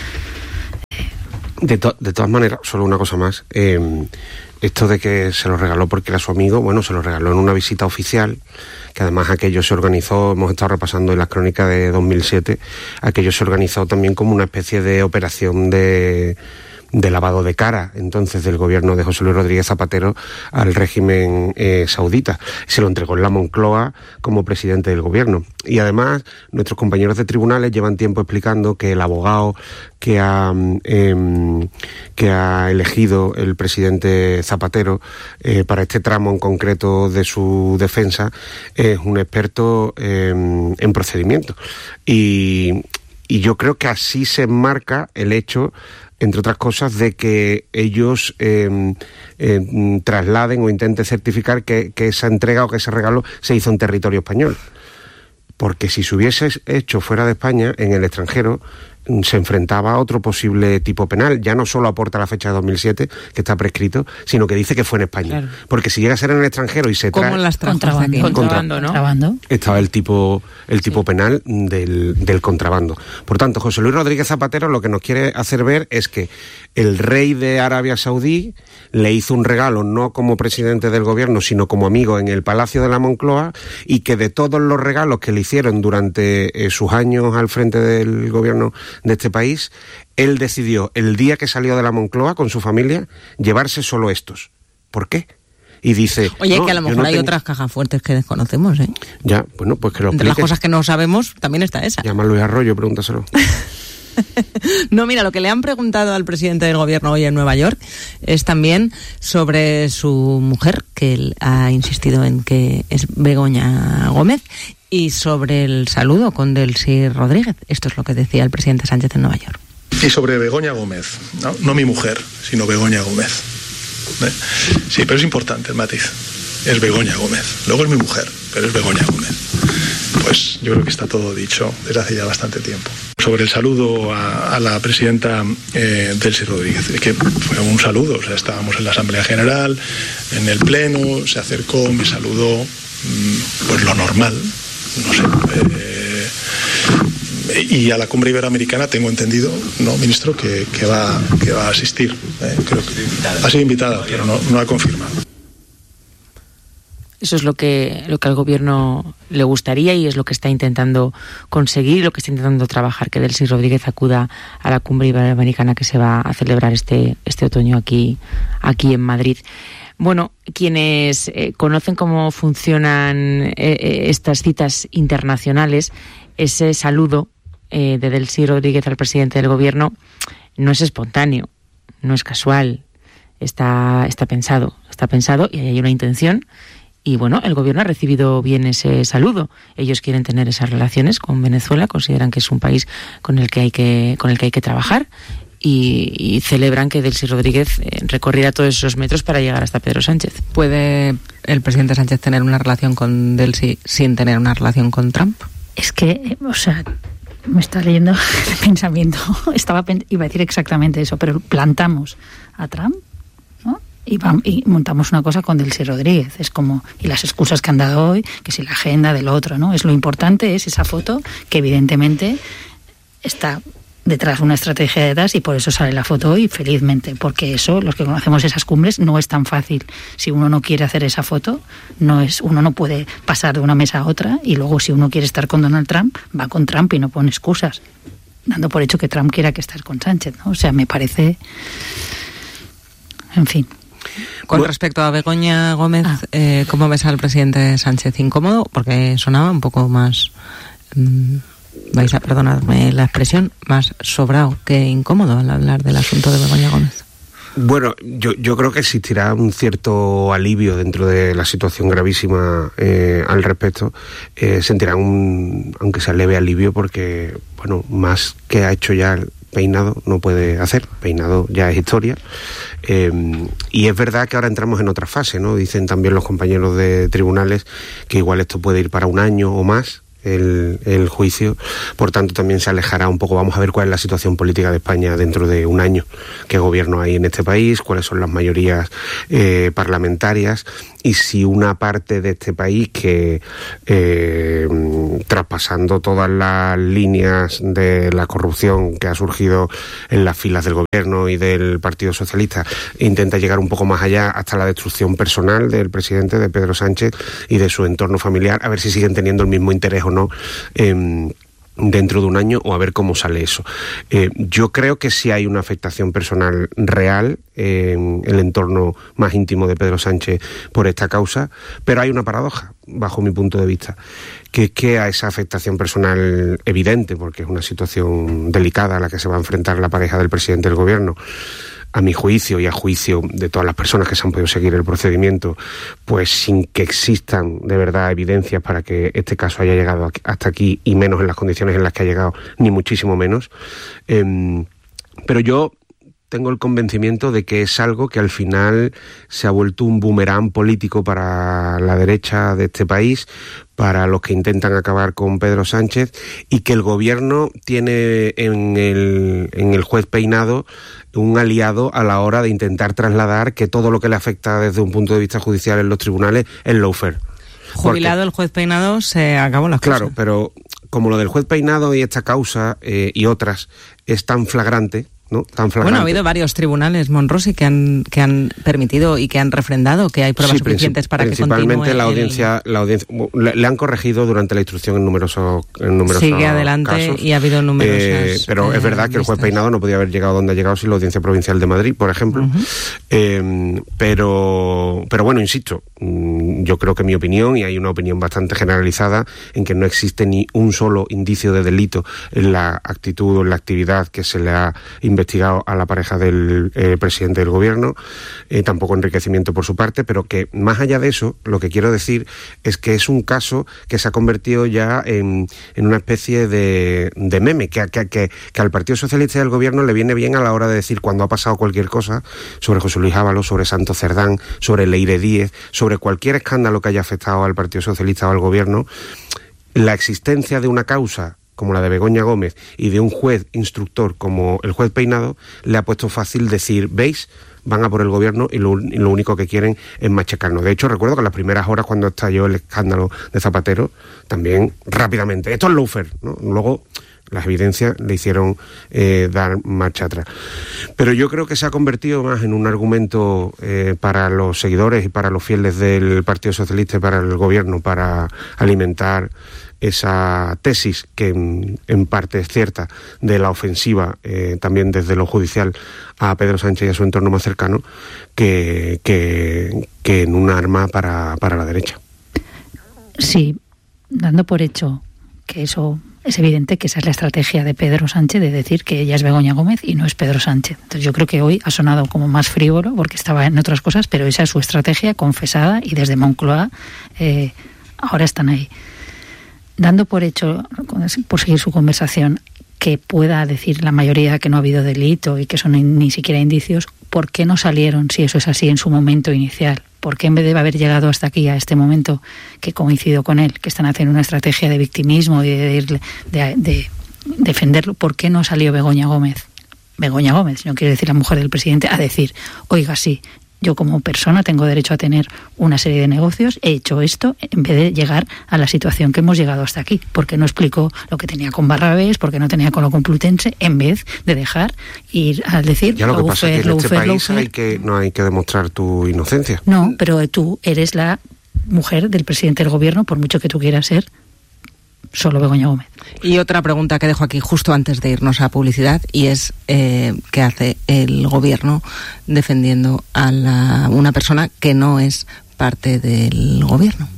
De, to- de todas maneras, solo una cosa más. Eh, esto de que se lo regaló porque era su amigo, bueno, se lo regaló en una visita oficial, que además aquello se organizó, hemos estado repasando en las crónicas de dos mil siete, aquello se organizó también como una especie de operación de... de lavado de cara, entonces, del gobierno de José Luis Rodríguez Zapatero al régimen eh, saudita. Se lo entregó en la Moncloa como presidente del gobierno. Y además, nuestros compañeros de tribunales llevan tiempo explicando que el abogado que ha, eh, que ha elegido el presidente Zapatero eh, para este tramo en concreto de su defensa es un experto eh, en procedimiento. Y, y yo creo que así se enmarca el hecho, entre otras cosas, de que ellos eh, eh, trasladen o intenten certificar que, que esa entrega o que ese regalo se hizo en territorio español. Porque si se hubiese hecho fuera de España, en el extranjero, se enfrentaba a otro posible tipo penal. Ya no solo aporta la fecha de dos mil siete, que está prescrito, sino que dice que fue en España. Claro. Porque si llega a ser en el extranjero y se trae... ¿Cómo las contrabando, contra, contrabando, ¿no? Contrabando. Estaba el tipo el tipo sí. penal del, del contrabando. Por tanto, José Luis Rodríguez Zapatero lo que nos quiere hacer ver es que el rey de Arabia Saudí le hizo un regalo, no como presidente del gobierno, sino como amigo en el Palacio de la Moncloa, y que de todos los regalos que le hicieron durante eh, sus años al frente del gobierno de este país, él decidió, el día que salió de la Moncloa con su familia, llevarse solo estos. ¿Por qué? Y dice... Oye, no, que a lo mejor no hay tengo... otras cajas fuertes que desconocemos, ¿eh? Ya, bueno, pues que lo Entre explique. Las cosas que no sabemos, también está esa. Llama a Luis Arroyo, pregúntaselo. No, mira, lo que le han preguntado al presidente del gobierno hoy en Nueva York es también sobre su mujer, que él ha insistido en que es Begoña Gómez, y sobre el saludo con Delcy Rodríguez. Esto es lo que decía el presidente Sánchez en Nueva York. Y sobre Begoña Gómez, no, no mi mujer, sino Begoña Gómez. ¿Eh? Sí, pero es importante el matiz. Es Begoña Gómez. Luego es mi mujer, pero es Begoña Gómez. Pues yo creo que está todo dicho desde hace ya bastante tiempo. Sobre el saludo a, a la presidenta eh, Delcy Rodríguez, es que fue un saludo, o sea, estábamos en la Asamblea General, en el Pleno, se acercó, me saludó, pues lo normal, no sé. Eh, y a la cumbre iberoamericana tengo entendido, no, ministro, que, que, va, que va a asistir. Eh, creo que ha sido invitada, pero no, no ha confirmado. Eso es lo que, lo que al gobierno le gustaría y es lo que está intentando conseguir, lo que está intentando trabajar, que Delcy Rodríguez acuda a la cumbre iberoamericana que se va a celebrar este, este otoño aquí, aquí en Madrid. Bueno, quienes eh, conocen cómo funcionan eh, eh, estas citas internacionales, ese saludo eh, de Delcy Rodríguez al presidente del gobierno no es espontáneo, no es casual, está, está pensado, está pensado y hay una intención. Y bueno, el gobierno ha recibido bien ese saludo. Ellos quieren tener esas relaciones con Venezuela, consideran que es un país con el que hay que, con el que hay que trabajar y, y celebran que Delcy Rodríguez eh, recorriera todos esos metros para llegar hasta Pedro Sánchez. ¿Puede el presidente Sánchez tener una relación con Delcy sin tener una relación con Trump? Es que, o sea, me está leyendo el pensamiento. Estaba, iba a decir exactamente eso, pero plantamos a Trump, ¿no? Y, vamos, y montamos una cosa con Delcy Rodríguez. Es como, y las excusas que han dado hoy, que si la agenda del otro, ¿no? Es lo importante, es esa foto que evidentemente está detrás una estrategia detrás y por eso sale la foto hoy felizmente, porque eso, los que conocemos esas cumbres, no es tan fácil. Si uno no quiere hacer esa foto, no es, uno no puede pasar de una mesa a otra, y luego si uno quiere estar con Donald Trump, va con Trump y no pone excusas, dando por hecho que Trump quiera que estar con Sánchez, ¿no? O sea, me parece, en fin. Con respecto a Begoña Gómez, ah. eh, ¿cómo ves al presidente Sánchez? ¿Incómodo? Porque sonaba un poco más... Mmm, vais a perdonarme la expresión, más sobrado que incómodo al hablar del asunto de Begoña Gómez. Bueno, yo, yo creo que existirá un cierto alivio dentro de la situación gravísima eh, al respecto. Eh, sentirán un, aunque sea leve alivio, porque, bueno, más que ha hecho ya el Peinado no puede hacer. Peinado ya es historia. Eh, y es verdad que ahora entramos en otra fase, ¿no? Dicen también los compañeros de tribunales que igual esto puede ir para un año o más. El, el juicio, por tanto también se alejará un poco. Vamos a ver cuál es la situación política de España dentro de un año, qué gobierno hay en este país, cuáles son las mayorías eh, parlamentarias, y si una parte de este país que eh, traspasando todas las líneas de la corrupción que ha surgido en las filas del gobierno y del Partido Socialista intenta llegar un poco más allá hasta la destrucción personal del presidente, de Pedro Sánchez, y de su entorno familiar, a ver si siguen teniendo el mismo interés o no eh, dentro de un año, o a ver cómo sale eso. Eh, yo creo que sí hay una afectación personal real eh, en el entorno más íntimo de Pedro Sánchez por esta causa, pero hay una paradoja, bajo mi punto de vista, que es que a esa afectación personal evidente, porque es una situación delicada a la que se va a enfrentar la pareja del presidente del gobierno, a mi juicio y a juicio de todas las personas que se han podido seguir el procedimiento, pues sin que existan de verdad evidencias para que este caso haya llegado hasta aquí, y menos en las condiciones en las que ha llegado, ni muchísimo menos. Eh, pero yo tengo el convencimiento de que es algo que al final se ha vuelto un boomerang político para la derecha de este país, para los que intentan acabar con Pedro Sánchez, y que el gobierno tiene en el, en el juez Peinado un aliado a la hora de intentar trasladar que todo lo que le afecta desde un punto de vista judicial en los tribunales es lawfare. Jubilado el juez Peinado, se acabó las cosas. Claro, pero como lo del juez Peinado y esta causa eh, y otras es tan flagrante, ¿no? Tan flagrante. Bueno, ha habido varios tribunales, Monrosi, que han que han permitido y que han refrendado que hay pruebas sí, suficientes para que continúe. Principalmente la audiencia, el... la audiencia le, le han corregido durante la instrucción en numerosos en numerosos Sigue adelante casos. Y ha habido numerosas. Eh, pero eh, es verdad que el juez Peinado no podía haber llegado donde ha llegado sin la Audiencia Provincial de Madrid, por ejemplo. Uh-huh. Eh, pero pero bueno, insisto, yo creo que mi opinión, y hay una opinión bastante generalizada, en que no existe ni un solo indicio de delito en la actitud o en la actividad que se le ha investigado a la pareja del eh, presidente del gobierno, eh, tampoco enriquecimiento por su parte, pero que más allá de eso, lo que quiero decir es que es un caso que se ha convertido ya en, en una especie de, de meme, que, que, que, que al Partido Socialista y al gobierno le viene bien a la hora de decir cuando ha pasado cualquier cosa sobre José Luis Ábalos, sobre Santos Cerdán, sobre Leire Díez, sobre cualquier escándalo que haya afectado al Partido Socialista o al gobierno, la existencia de una causa como la de Begoña Gómez y de un juez instructor como el juez Peinado le ha puesto fácil decir, ¿veis? Van a por el gobierno y lo, y lo único que quieren es machacarnos. De hecho, recuerdo que en las primeras horas, cuando estalló el escándalo de Zapatero, también rápidamente, esto es lawfare, ¿no? Luego las evidencias le hicieron eh, dar marcha atrás. Pero yo creo que se ha convertido más en un argumento eh, para los seguidores y para los fieles del Partido Socialista y para el gobierno, para alimentar esa tesis, que en, en parte es cierta, de la ofensiva eh, también desde lo judicial a Pedro Sánchez y a su entorno más cercano, que, que, que en un arma para, para la derecha. Sí, dando por hecho que eso es evidente, que esa es la estrategia de Pedro Sánchez, de decir que ella es Begoña Gómez y no es Pedro Sánchez. Entonces yo creo que hoy ha sonado como más frívolo porque estaba en otras cosas, pero esa es su estrategia confesada, y desde Moncloa eh, ahora están ahí. Dando por hecho, por seguir su conversación, que pueda decir la mayoría que no ha habido delito y que son ni siquiera indicios, ¿por qué no salieron, si eso es así, en su momento inicial? ¿Por qué en vez de haber llegado hasta aquí, a este momento, que coincido con él, que están haciendo una estrategia de victimismo y de, de, de, de defenderlo, ¿por qué no salió Begoña Gómez? Begoña Gómez, si no quiere decir la mujer del presidente, a decir, oiga, sí, yo como persona tengo derecho a tener una serie de negocios, he hecho esto en vez de llegar a la situación que hemos llegado hasta aquí, porque no explico lo que tenía con Barrabés, porque no tenía con lo Complutense, en vez de dejar ir al decir ya lo que pasa es que en este país hay que, no hay que demostrar tu inocencia. No, pero tú eres la mujer del presidente del gobierno, por mucho que tú quieras ser solo Begoña Gómez. Y otra pregunta que dejo aquí justo antes de irnos a publicidad, y es eh, ¿qué hace el gobierno defendiendo a la, una persona que no es parte del gobierno?